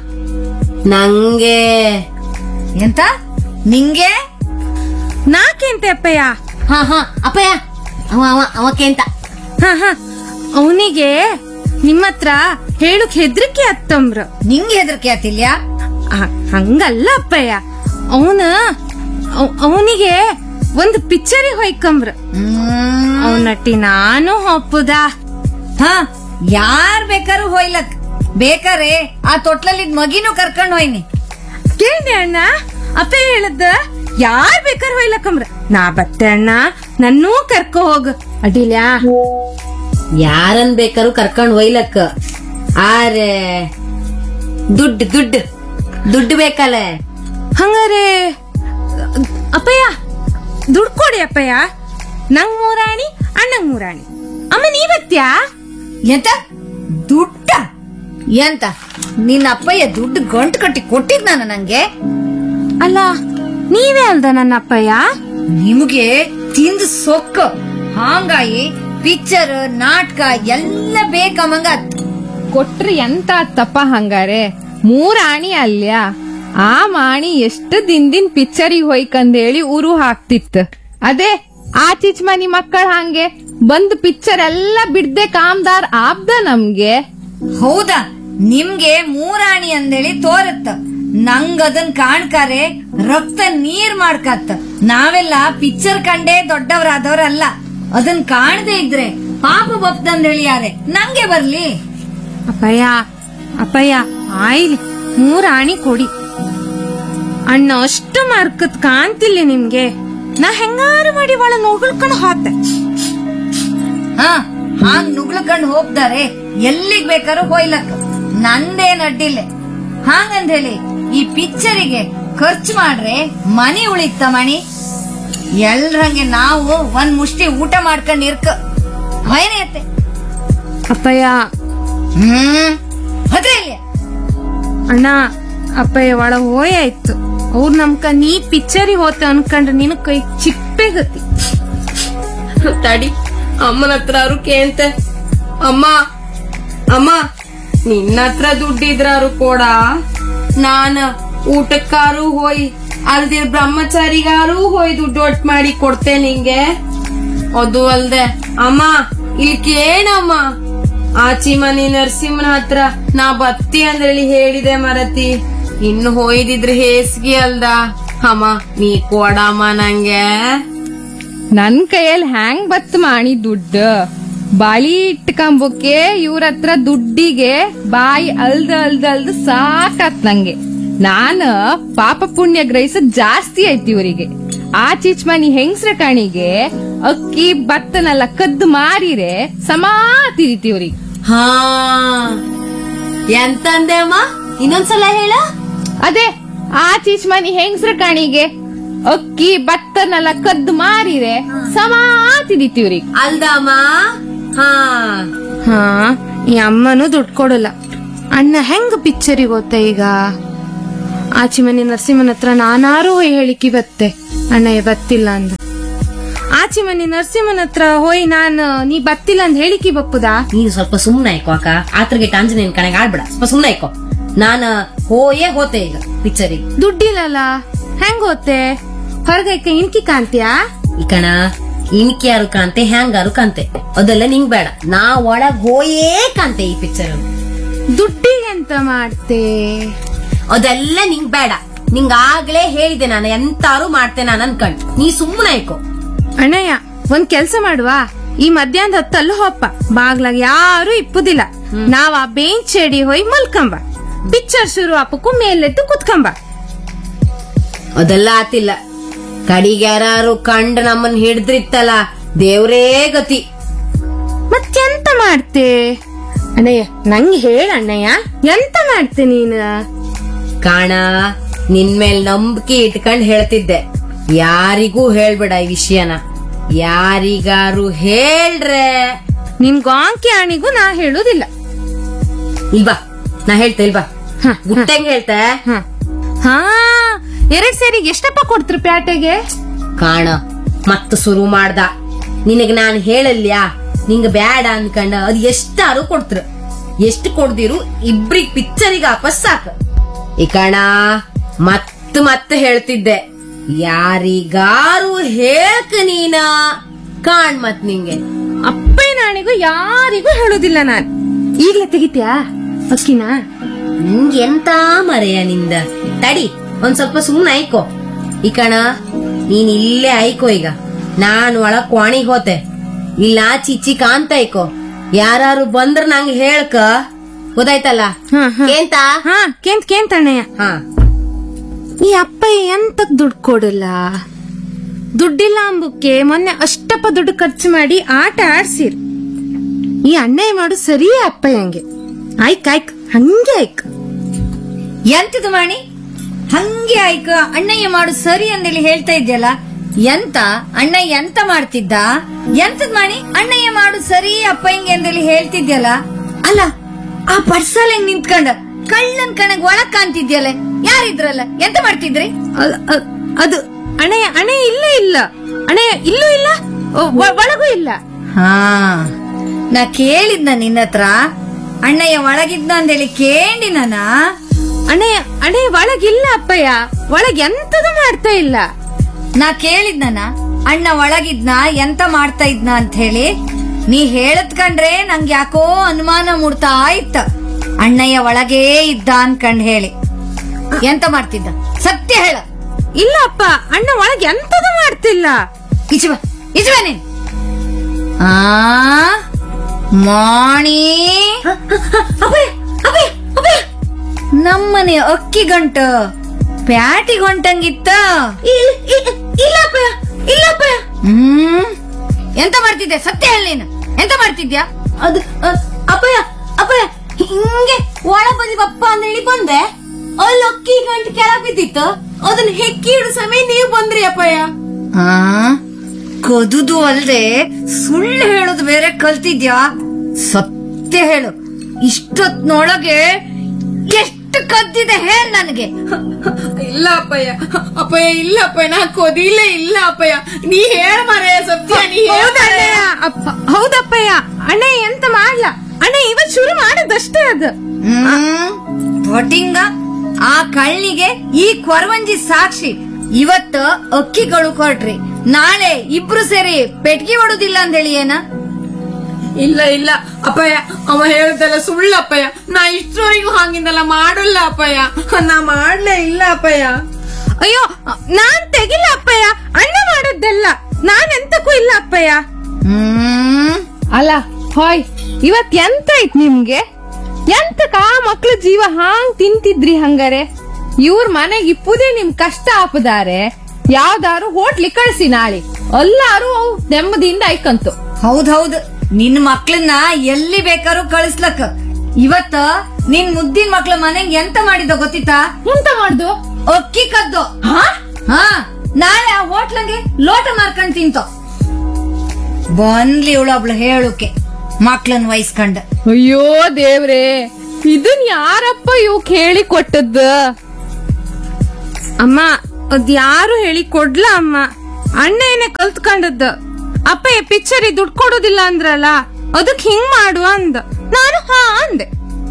ನಂಗೆ ಎಂತ ನಿಂಗೆ ನಾಕೆಂತೆ ಅಪ್ಪಯ್ಯ. ಹಾ ಹಾ ಅಪ್ಪಯ್ಯ ಅವ ಅವ ಅವಕೆಂತ. ಹ ಹ ಅವನಿಗೆ ನಿಮ್ಮತ್ರ ಹೇಳುಕ್ ಹೆದ್ರಿಕೆ ಅತ್ತಂಬ್ರ. ನಿಂಗೆ ಹೆದರಿಕೆ ಆತಿಲ್ಯ. ಹಂಗಲ್ಲ ಅಪ್ಪಯ್ಯ, ಅವನ ಅವನಿಗೆ ಒಂದು ಪಿಕ್ಚರಿ ಹೊಯ್ಕಂಬ್ರ. ಅವನಟ್ಟಿ ನಾನು ಒಪ್ಪುದ. ಹಾ ಯಾರ್ ಬೇಕಾರು ಹೋಯ್ಲಕ್ ಬೇಕಾರೆ ಆ ತೊಟ್ಲಲ್ಲಿದ್ ಮಗಿನೂ ಕರ್ಕೊಂಡ್ ಹೋಯ್ನಿ. ಕೇಳಿ ಅಣ್ಣ ಅಪ್ಪಯ್ಯ ಹೇಳದ ಯಾರ್ ಬೇಕಾರು ಹೊಯ್ಲಕ್ಕಂಬ್ರ. ನಾ ಬತ್ತೆ ಅಣ್ಣ ನನ್ನೂ ಕರ್ಕೊ ಹೋಗ ಅಡಿಲ್ಯಾ. ಯಾರನ್ ಬೇಕಾರು ಕರ್ಕೊಂಡ್ ಹೋಯ್ಲಕ್ ಆರೆ ದುಡ್ಡು ದುಡ್ಡು ದುಡ್ಡು ಬೇಕಲ್ಲ. ಹಂಗಾರೆ ಅಪ್ಪಯ್ಯ ದುಡ್ಡು ಕೊಡಿ ಅಪ್ಪಯ್ಯ. ನಂಗ್ ಮೂರಾಣಿ ಅಣ್ಣಂಗ್ ಮೂರಾಣಿ. ಅಮ್ಮ ನೀವತ್ತ್ಯಾ ಎಂತ ದುಡ್ಡ ಎಂತ ನಿನ್ನ ಅಪ್ಪಯ್ಯ ದುಡ್ಡು ಗಂಟು ಕಟ್ಟಿ ಕೊಟ್ಟಿದ್ ನಾನು ನಂಗೆ. ಅಲ್ಲ ನೀವೇ ಅಲ್ದ ನನ್ನ ಅಪ್ಪಯ್ಯ. ನಿಮ್ಗೆ ತಿಂದು ಸೊಕ್ಕ ಹಾಂಗಾಗಿ ಪಿಕ್ಚರ್ ನಾಟಕ ಎಲ್ಲ ಬೇಕಮ್ಮಂಗ. ಕೊಟ್ರಿ ಎಂತ ಆತಪ್ಪ ಹಂಗಾರೆ. ಮೂರ್ ಆಣಿ ಅಲ್ಯ. ಆ ಮಾಣಿ ಎಷ್ಟು ದಿನದಿನ್ ಪಿಕ್ಚರಿಗೆ ಹೋಯ್ಕಂದೇಳಿ ಊರು ಹಾಕ್ತಿತ್ತು. ಅದೇ ಆಚೀಚ್ ಮನಿ ಮಕ್ಕಳ ಹಂಗೆ ಬಂದ್ ಪಿಕ್ಚರ್ ಎಲ್ಲ ಬಿಡ್ದೆ ಕಾಮ್ದಾರ್ ಆಬ್ದ ನಮ್ಗೆ. ಹೌದಾ ನಿಮ್ಗೆ ಮೂರಾಣಿ ಅಂದೇಳಿ ತೋರತ್ತ. ನಂಗದನ್ ಕಾಣ್ಕಾರೆ ರಕ್ತ ನೀರ್ ಮಾಡ್ಕತ್ತ. ನಾವೆಲ್ಲ ಪಿಕ್ಚರ್ ಕಂಡೇ ದೊಡ್ಡವರಾದವ್ರಲ್ಲ. ಅದನ್ ಕಾಣದೇ ಇದ್ರೆ ಪಾಪ ಬಪ್ದಂದೇಳಿ ಯಾರೆ ನಂಗೆ ಬರ್ಲಿ. ಅಪ್ಪಯ್ಯ ಅಪ್ಪಯ್ಯ ಆಯ್ಲಿ ಮೂರಾಣಿ ಕೊಡಿ. ಅಣ್ಣ ಅಷ್ಟು ಮಾರ್ಕತ್ ಕಾಣ್ತಿಲ್ಲ ನಿಮ್ಗೆ. ನಾ ಹೆಂಗಾರು ಮಾಡಿ ಒಳ ನೋಗಳ್ಕೊಂಡು ಹೋತೆ. ಹಾ ಹಾಂಗ್ ನುಗ್ಲಕಂಡ್ ಹೋಗ್ತಾರೆ ಎಲ್ಲಿಗ್ ಬೇಕಾರು ಹೋಯ್ಲಕ್ ನಂದೇನ್ ಅಡ್ಡಿಲ್ಲ. ಹಾಂಗಂದ್ ಹೇಳಿ ಈ ಪಿಕ್ಚರಿಗೆ ಖರ್ಚು ಮಾಡ್ರೆ ಮನಿ ಉಳಿತ ಮಣಿ. ಎಲ್ರಂಗೆ ನಾವು ಒಂದ್ ಮುಷ್ಟಿ ಊಟ ಮಾಡ್ಕೊಂಡ್ ಇರ್ಕ ಹೊಯ್ನೆತ್ತೆ. ಅಪ್ಪಯ್ಯ ಹ್ಮ್ ಅದೇ ಇಲ್ಲ ಅಣ್ಣ ಅಪ್ಪಯ್ಯ ಒಳ ಹೋಯಾಯ್ತು. ಅವ್ರು ನಮ್ಕ ನೀ ಪಿಕ್ಚರಿಗೆ ಹೋತೆ ಅನ್ಕೊಂಡ್ರೆ ನಿನ್ ಕೈ ಚಿಪ್ಪೆ ಗತಿ. ತಡಿ ಅಮ್ಮನ ಹತ್ರ ಅವ್ರು ಕೇಂತೆ. ಅಮ್ಮ ಅಮ್ಮ ನಿನ್ನ ಹತ್ರ ದುಡ್ಡಿದ್ರಾರು ಕೊಡ. ನಾನ ಊಟಕ್ಕಾರು ಹೋಯ್ ಅಲ್ದಿರ್ ಬ್ರಹ್ಮಚಾರಿಗಾರು ಹೋಯ್ ದುಡ್ಡು ಒಟ್ಟು ಮಾಡಿ ಕೊಡ್ತೆ ನಿಂಗೆ. ಅದು ಅಲ್ದೆ ಅಮ್ಮ ಇಲ್ಲಿ ಕೇಳಮ್ಮ. ಆಚಿ ಮನಿ ನರಸಿಂಹನ ಹತ್ರ ನಾ ಬತ್ತಿ ಅಂದ್ರೇಳಿ ಹೇಳಿದೆ ಮರತಿ. ಇನ್ನು ಹೋಯ್ದಿದ್ರೆ ಹೇಸ್ಗಿ ಅಲ್ದ. ಅಮ್ಮ ನೀ ಕೊಡಮ್ಮ ನಂಗೆ. ನನ್ ಕೈಯಲ್ಲಿ ಹ್ಯಾಂಗ್ ಬತ್ ಮಾಡಿ ದುಡ್ಡು. ಬಾಳಿ ಇಟ್ಕೊಂಬಕ್ಕೆ ಇವ್ರ ಹತ್ರ ದುಡ್ಡಿಗೆ ಬಾಯಿ ಅಲ್ದ ಅಲ್ದ ಅಲ್ದ ಸಾಕತ್ ನಂಗೆ. ನಾನ ಪಾಪ ಪುಣ್ಯ ಗ್ರಹಿಸದ್ ಜಾಸ್ತಿ ಐತಿ ಇವರಿಗೆ. ಆ ಚಿಚ್ಮನಿ ಹೆಂಗ್ಸ್ರ ಕಾಣಿಗೆ ಅಕ್ಕಿ ಭತ್ತನೆಲ್ಲ ಕದ್ದು ಮಾರಿರೆ ಸಮಾ ತಿರಿತಿ ಇವ್ರಿಗೆ. ಹಾ ಎಂತಂದೆ ಅಮ್ಮ, ಇನ್ನೊಂದ್ಸಲ ಹೇಳ. ಅದೇ ಆ ಚಿಚ್ಮನಿ ಹೆಂಗ್ಸ್ರ ಕಾಣಿಗೆ ಅಕ್ಕಿ ಭತ್ತನೆಲ್ಲ ಕದ್ದು ಮಾರಿರೆ ಸಮಾ ತಿರಿತಿ ಇವ್ರಿಗೆ. ಅಲ್ದಮ್ಮ. ಹಾ ಹಾ ಈ ಅಮ್ಮನೂ ದುಡ್ಡು ಕೊಡಲ್ಲ. ಅಣ್ಣ ಹೆಂಗ್ ಪಿಕ್ಚರಿಗೆ ಗೊತ್ತ ಈಗ? ಆಚಿ ಮನೆ ನರಸಿಂಹನ ಹತ್ರ ನಾನಾರು ಹೋಯ್ ಹೇಳಿಕಿ ಬತ್ತೆ ಅಣ್ಣ ಬತ್ತಿಲ್ಲ ಅಂದ. ಆಚಿ ಮನೆ ನರಸಿಂಹನ ಹತ್ರ ಹೋಯ್ ನಾನು ನೀ ಬತ್ತಿಲ್ಲ ಅಂದ್ ಹೇಳಿಕಿ ಬಪ್ಪುದಾ? ನೀನು ಸ್ವಲ್ಪ ಸುಮ್ನೆ ಆಯ್ಕೋ ಅಕ್ಕ, ಆತ್ರಗೆ ಆಂಜನೇಯನ್ ಕಣಗೆ ಆಡ್ಬೇಡ, ಸ್ವಲ್ಪ ಸುಮ್ನೆ ಆಯ್ಕೋ. ನಾನ ಹೋಯೇ ಹೋತೆ ಈಗ ಪಿಕ್ಚರಿಗೆ. ದುಡ್ಡಿಲ್ಲಲ್ಲ ಹೆಂಗ್ ಹೋತೆ? ಹೊರಗೈಕ ಇನ್ಕಿ ಕಾಂತ್ಯಾ? ಈ ಕಣ ಇನ್ಕಿ ಯಾರು ಕಾಂತೆ ಹ್ಯಾಂಗಾರು ಕಾಂತೆ ಅದೆಲ್ಲ ನಿಂಗ್ ಬೇಡ. ನಾ ಒಳಗ್ ಹೋಯೇ ಕಾಂತೆ ಈ ಪಿಕ್ಚರ್. ದುಡ್ಡಿಗೆ ಎಂತ ಮಾಡ್ತೆ? ಅದೆಲ್ಲ ನಿಂಗ್ ಬೇಡ. ನಿಂಗ್ ಆಗ್ಲೇ ಹೇಳಿದೆ ನಾನು ಎಂತಾರು ಮಾಡ್ತೆ ನಾನು ಅನ್ಕಂಡ್. ನೀ ಸುಮ್ಮನೆ ಆಯ್ಕೋ. ಅಣ್ಣಯ್ಯ ಒಂದ್ ಕೆಲ್ಸ ಮಾಡುವ, ಈ ಮಧ್ಯಾಹ್ನದ ಹೊತ್ತಲ್ಲೂ ಹೋಪ್ಪ, ಬಾಗ್ಲಾಗ ಯಾರು ಇಪ್ಪುದಿಲ್ಲ. ನಾವ್ ಆ ಬೆಂಚ್ ಚೇಡಿ ಹೋಯ್ ಮಲ್ಕಂಬ, ಪಿಕ್ಚರ್ ಶುರು ಅಪ್ಪಕ್ಕೂ ಮೇಲೆದ್ದು ಕುತ್ಕಂಬ. ಅದೆಲ್ಲ ಆತಿಲ್ಲ. ಕಡಿಗೆ ಯಾರು ಕಂಡ್ ನಮ್ಮನ್ ಹಿಡ್ದ್ರಿತ್ತಲ್ಲ ದೇವ್ರೇ ಗತಿ. ಮತ್ತೆಂತ ಮಾಡ್ತೆ? ಅಣ್ಣಯ್ಯ ನಂಗೆ ಹೇಳ ಅಣ್ಣಯ್ಯ, ಎಂತ ಮಾಡ್ತೆ ನೀನು? ಕಾಣ ನಿನ್ ಮೇಲ್ ನಂಬಿಕೆ ಇಟ್ಕೊಂಡ್ ಹೇಳ್ತಿದ್ದೆ, ಯಾರಿಗೂ ಹೇಳ್ಬೇಡ ಈ ವಿಷಯನ. ಯಾರಿಗಾರು ಹೇಳ್ರೆ ನಿನ್ ಗಾಂಕಿ ಆಣಿಗೂ ನಾ ಹೇಳುದಿಲ್ಲ. ಇಲ್ವಾ ನಾ ಹೇಳ್ತೆ ಇಲ್ವಾ ಗುಟ್ಟಂಗ್ ಹೇಳ್ತೆ. ಹಾ ಎರಡ್ ಸೇರಿಗೆ ಎಷ್ಟಪ್ಪ ಕೊಡ್ತ್ರು ಪ್ಯಾಟೆಗೆ? ಕಾಣ ಮತ್ತ ಶುರು ಮಾಡ್ದ. ನಿನಗ್ ನಾನ್ ಹೇಳಲ್ಯಾ ನಿಂಗ ಬ್ಯಾಡ ಅನ್ಕಂಡ ಅದ್ ಎಷ್ಟಾರು ಕೊಡ್ತ್ರ. ಎಷ್ಟು ಕೊಡ್ದಿರು ಇಬ್ರಿಗ್ ಪಿಕ್ಚರಿಗೆ ವಾಪಸ್ ಸಾಕ. ಈ ಕಣ ಮತ್ ಮತ್ ಹೇಳ್ತಿದ್ದೆ, ಯಾರಿಗಾರು ಹೇಳ್ಕ ನೀನ ಕಾಣ್ ಮತ್ ನಿಂಗೆ. ಅಪ್ಪೇ ನಾಣಿಗೂ ಯಾರಿಗೂ ಹೇಳುದಿಲ್ಲ ನಾನ್. ಈಗ್ಲೇ ತೆಗಿತ್ಯಾ ಅಕ್ಕಿನ? ನಿಂಗೆ ಎಂತ ಮರೆಯ ನಿಂದ. ತಡಿ ಒಂದ್ ಸ್ವಲ್ಪ ಸುಮ್ನೆ ಆಯ್ಕೋ. ಈ ಕಣ ನೀನ್ ಇಲ್ಲೇ ಆಯ್ಕೋ. ಈಗ ನಾನ್ ಒಳಗ್ ಕ್ವಾಣಿಗ್ ಹೋತೆ, ಇಲ್ಲ ಚಿಚ್ಚಿ ಕಾಂತ ಆಯ್ಕೋ. ಯಾರು ಬಂದ್ರ ನಂಗೆ ಹೇಳ್ಕ, ಗೊತ್ತಾಯ್ತಲ್ಲ? ಕೇಂತ ಹಾ ಕೇಂತ್ ಕೇಂತ ಅಣ್ಣಯ್ಯ. ಹಾ ಈ ಅಪ್ಪ ಎಂತಕ್ ದುಡ್ಡು ಕೊಡಲ್ಲ? ದುಡ್ಡಿಲ್ಲ ಅಂಬುಕ್ಕೆ ಮೊನ್ನೆ ಅಷ್ಟಪ್ಪ ದುಡ್ಡು ಖರ್ಚು ಮಾಡಿ ಆಟ ಆಡ್ಸಿರ್. ಈ ಅಣ್ಣಯ್ಯ ಮಾಡು ಸರಿಯೇ ಅಪ್ಪ ಹಂಗೆ. ಆಯ್ಕ್ ಆಯ್ಕ್ ಹಂಗೆ ಆಯ್ಕ್. ಎಂತದು ಮಾಣಿ ಹಂಗೆ ಆಯ್ಕ ಅಣ್ಣಯ್ಯ ಮಾಡು ಸರಿ ಅಂದೇಳಿ ಹೇಳ್ತಾ ಇದ್ಯಲ್ಲ. ಎಂತ ಅಣ್ಣಯ್ಯ ಎಂತ ಮಾಡ್ತಿದ್ದ? ಎಂತದ್ ಮಾಣಿ ಅಣ್ಣಯ್ಯ ಮಾಡು ಸರಿ ಅಪ್ಪ ಹಿಂಗೆ ಅಂದೇಳಿ ಹೇಳ್ತಿದ್ಯಲ್ಲ. ಅಲ್ಲ ಆ ಪರ್ಸಲ್ ಹೆಂಗ್ ನಿಂತ್ಕೊಂಡ ಕಳ್ಳನ್ ಕಣಗ್ ಒಳಗ್ ಕಾಣ್ತಿದ್ಯಲ್ಲ, ಯಾರಿದ್ರಲ್ಲ? ಎಂತ ಮಾಡ್ತಿದ್ರಿ? ಅ- ಅ- ಅದು ಅಣ್ಣಯ್ಯ ಅಣ್ಣಯ್ಯ ಇಲ್ಲ ಇಲ್ಲ ಅಣ್ಣಯ್ಯ ಇಲ್ಲೂ ಇಲ್ಲ ಒ- ಒಳಗೂ ಇಲ್ಲ. ಹಾ ನಾ ಕೇಳಿದ್ನ ನಿನ್ನ ಹತ್ರ ಅಣ್ಣಯ್ಯ ಒಳಗಿದ್ನ ಅಂದೇಳಿ ಕೇಳಿ ನಾನ. ಅಣ್ಣಯ್ಯ ಅಣ್ಣಯ್ಯ ಒಳಗಿಲ್ಲ ಅಪ್ಪಯ್ಯ, ಒಳಗ್ ಎಂತದು ಮಾಡ್ತಾ ಇಲ್ಲ. ನಾ ಕೇಳಿದ್ನ ಅಣ್ಣ ಒಳಗಿದ್ನ ಎಂತ ಮಾಡ್ತಾ ಇದ್ನ ಅಂತ ಹೇಳಿ. ನೀ ಹೇಳದ್ ಕಂಡ್ರೆ ನಂಗ್ ಯಾಕೋ ಅನುಮಾನ ಮೂಡ್ತಾ ಇತ್ತ. ಅಣ್ಣಯ್ಯ ಒಳಗೇ ಇದ್ದ ಅನ್ಕಂಡ್ ಹೇಳಿ. ಎಂತ ಮಾಡ್ತಿದ್ದ ಸತ್ಯ ಹೇಳ. ಇಲ್ಲ ಅಪ್ಪ, ಅಣ್ಣ ಒಳಗ್ ಎಂತದು ಮಾಡ್ತಿಲ್ಲ. ಇಚುವ ಇಚುವ ನೀನ್ ಆ ಮಾಣಿ ನಮ್ಮನೆ ಅಕ್ಕಿ ಗಂಟ ಪ್ಯಾಟಿ ಗಂಟಂಗಿತ್ತ. ಇಲ್ಲಪ್ಪ ಇಲ್ಲಪ್ಪ. ಹ್ಮ್ ಎಂತ ಮಾಡ್ತಿದ್ದೆ ಸತ್ಯ ಹೇಳ ನೀನು. ಎಂತ ಮಾಡ್ತಿದ್ಯಾ? ಅದು ಅಪ್ಪಯ್ಯ ಅಪ್ಪಯ್ಯ ಹಿಂಗೆ ಒಳ ಬದಿ ಬಪ್ಪ ಅಂತ ಹೇಳಿ ಬಂದೆ. ಅಲ್ಲಿ ಅಕ್ಕಿ ಗಂಟು ಕೆಳಗ್ ಬಿದ್ದಿತ್ತು, ಅದನ್ನ ಹೆಕ್ಕಿ ಇಡು ಸಮಯ ನೀವ್ ಬಂದ್ರಿ ಅಪ್ಪಯ್ಯ. ಆ ಕದುದು ಅಲ್ದೆ ಸುಳ್ಳು ಹೇಳೋದು ಬೇರೆ ಕಲ್ತಿದ್ಯಾ? ಸತ್ಯ ಹೇಳು. ಇಷ್ಟೊತ್ನೊಳಗೆ ಎಷ್ಟು ಕದ್ದಿದೆ ಹೇಳ ನನಗೆ. ಇಲ್ಲ ಅಪ್ಪಯ್ಯ ಅಪ್ಪಯ್ಯ ಇಲ್ಲ ಅಪ್ಪಯ್ಯ ನಾ ಕೊದಿಲೇ ಇಲ್ಲ ಅಪ್ಪಯ್ಯ. ನೀ ಹೇಳ ಮಾರಯ್ಯ ಸತ್ಯ. ನೀ ಹೌದಣ್ಣಯ್ಯ, ಅಪ್ಪ ಹೌದಪ್ಪಯ್ಯ. ಅಣ್ಣಯ್ಯ ಎಂತ ಮಾಡ್ಲ, ಅಣ್ಣ ಇವತ್ ಶುರು ಮಾಡದಷ್ಟೇ ಅದು. ಹ್ಮ್ ಒಟ್ಟಿಂಗ ಆ ಕಳ್ಳಿಗೆ ಈ ಕೊರವಂಜಿ ಸಾಕ್ಷಿ. ಇವತ್ತ ಅಕ್ಕಿಗಳು ಕೊಟ್ರಿ, ನಾಳೆ ಇಬ್ರು ಸೇರಿ ಪೆಟ್ಗಿ ಹೊಡುದಿಲ್ಲ ಅಂತ ಹೇಳಿ ಏನ? ಇಲ್ಲ ಇಲ್ಲ ಅಪ್ಪಯ್ಯ, ಅವ ಹೇಳ್ದಲ್ಲ ಸುಳ್ಳು ಅಪ್ಪಯ್ಯ. ನಾ ಇಷ್ಟರವರೆಗೂ ಹಾಗಿಂದಲ್ಲ ಮಾಡಲ್ಲ ಅಪ್ಪಯ್ಯ, ನಾ ಮಾಡ್ಲೇ ಇಲ್ಲ ಅಪ್ಪಯ್ಯ. ಅಯ್ಯೋ ನಾನ್ ತೆಗಿಲ್ಲ ಅಪ್ಪಯ್ಯ, ಅಣ್ಣ ಮಾಡದ್ದೆಲ್ಲ ನಾನ್ ಎಂತಕ್ಕೂ ಇಲ್ಲ ಅಪ್ಪಯ್ಯ. ಹ್ಮ್ ಅಲ್ಲ ಹಾಯ್ ಇವತ್ ಎಂತ ಆಯ್ತು ನಿಮ್ಗೆ? ಎಂತಕ ಆ ಮಕ್ಳು ಜೀವ ಹಾಂಗ್ ತಿಂತಿದ್ರಿ ಹಂಗಾರೆ? ಇವ್ರ ಮನೆಗ್ ಇಪ್ಪುದೇ ನಿಮ್ ಕಷ್ಟ ಆಪದಾರೆ ಯಾವ್ದಾರು ಹೋಟ್ಲಿ ಕಳ್ಸಿ ನಾಳೆ ಎಲ್ಲಾರು ಅವ್ ನೆಮ್ಮದಿಯಿಂದ ಐಕಂತು. ಹೌದೌದು, ನಿನ್ ಮಕ್ಳನ್ನ ಎಲ್ಲಿ ಬೇಕಾದ್ರೂ ಕಳಿಸ್ಲಕ್. ಇವತ್ತ ನಿನ್ ಮುದ್ದಿನ ಮಕ್ಳ ಮನೆಗ್ ಎಂತ ಮಾಡಿದ ಗೊತ್ತಿತ್ತಾ? ಎಂತ ಮಾಡ್ದು? ಅಕ್ಕಿ ಕದ್ದು. ಹಾ, ನಾಳೆ ಆ ಹೋಟ್ಲಂಗೆ ಲೋಟ ಮಾರ್ಕೊಂಡ್ ತಿಂತೋ. ಬಂದ್ಲಿ ಇವಳೊಬ್ಳು ಹೇಳುಕೆ ಮಕ್ಳನ್ ವಹಿಸ್ಕೊಂಡ. ಅಯ್ಯೋ ದೇವ್ರೇ, ಇದನ್ ಯಾರಪ್ಪ ಇವ್ ಹೇಳಿ ಕೊಟ್ಟದ್ದ? ಅಮ್ಮ ಅದ್ಯಾರು ಹೇಳಿ ಕೊಡ್ಲ ಅಮ್ಮ, ಅಣ್ಣ ಏನೇ ಕಲ್ತ್ಕೊಂಡದ್ದ. ಅಪ್ಪ ಪಿಕ್ಚರ್ ದುಡ್ಡು ಕೊಡೋದಿಲ್ಲ ಅಂದ್ರಲ್ಲ, ಅದಕ್ ಹಿಂಗ್ ಮಾಡು ಅಂದ. ನಾನು ಹಾ ಅಂದೆ.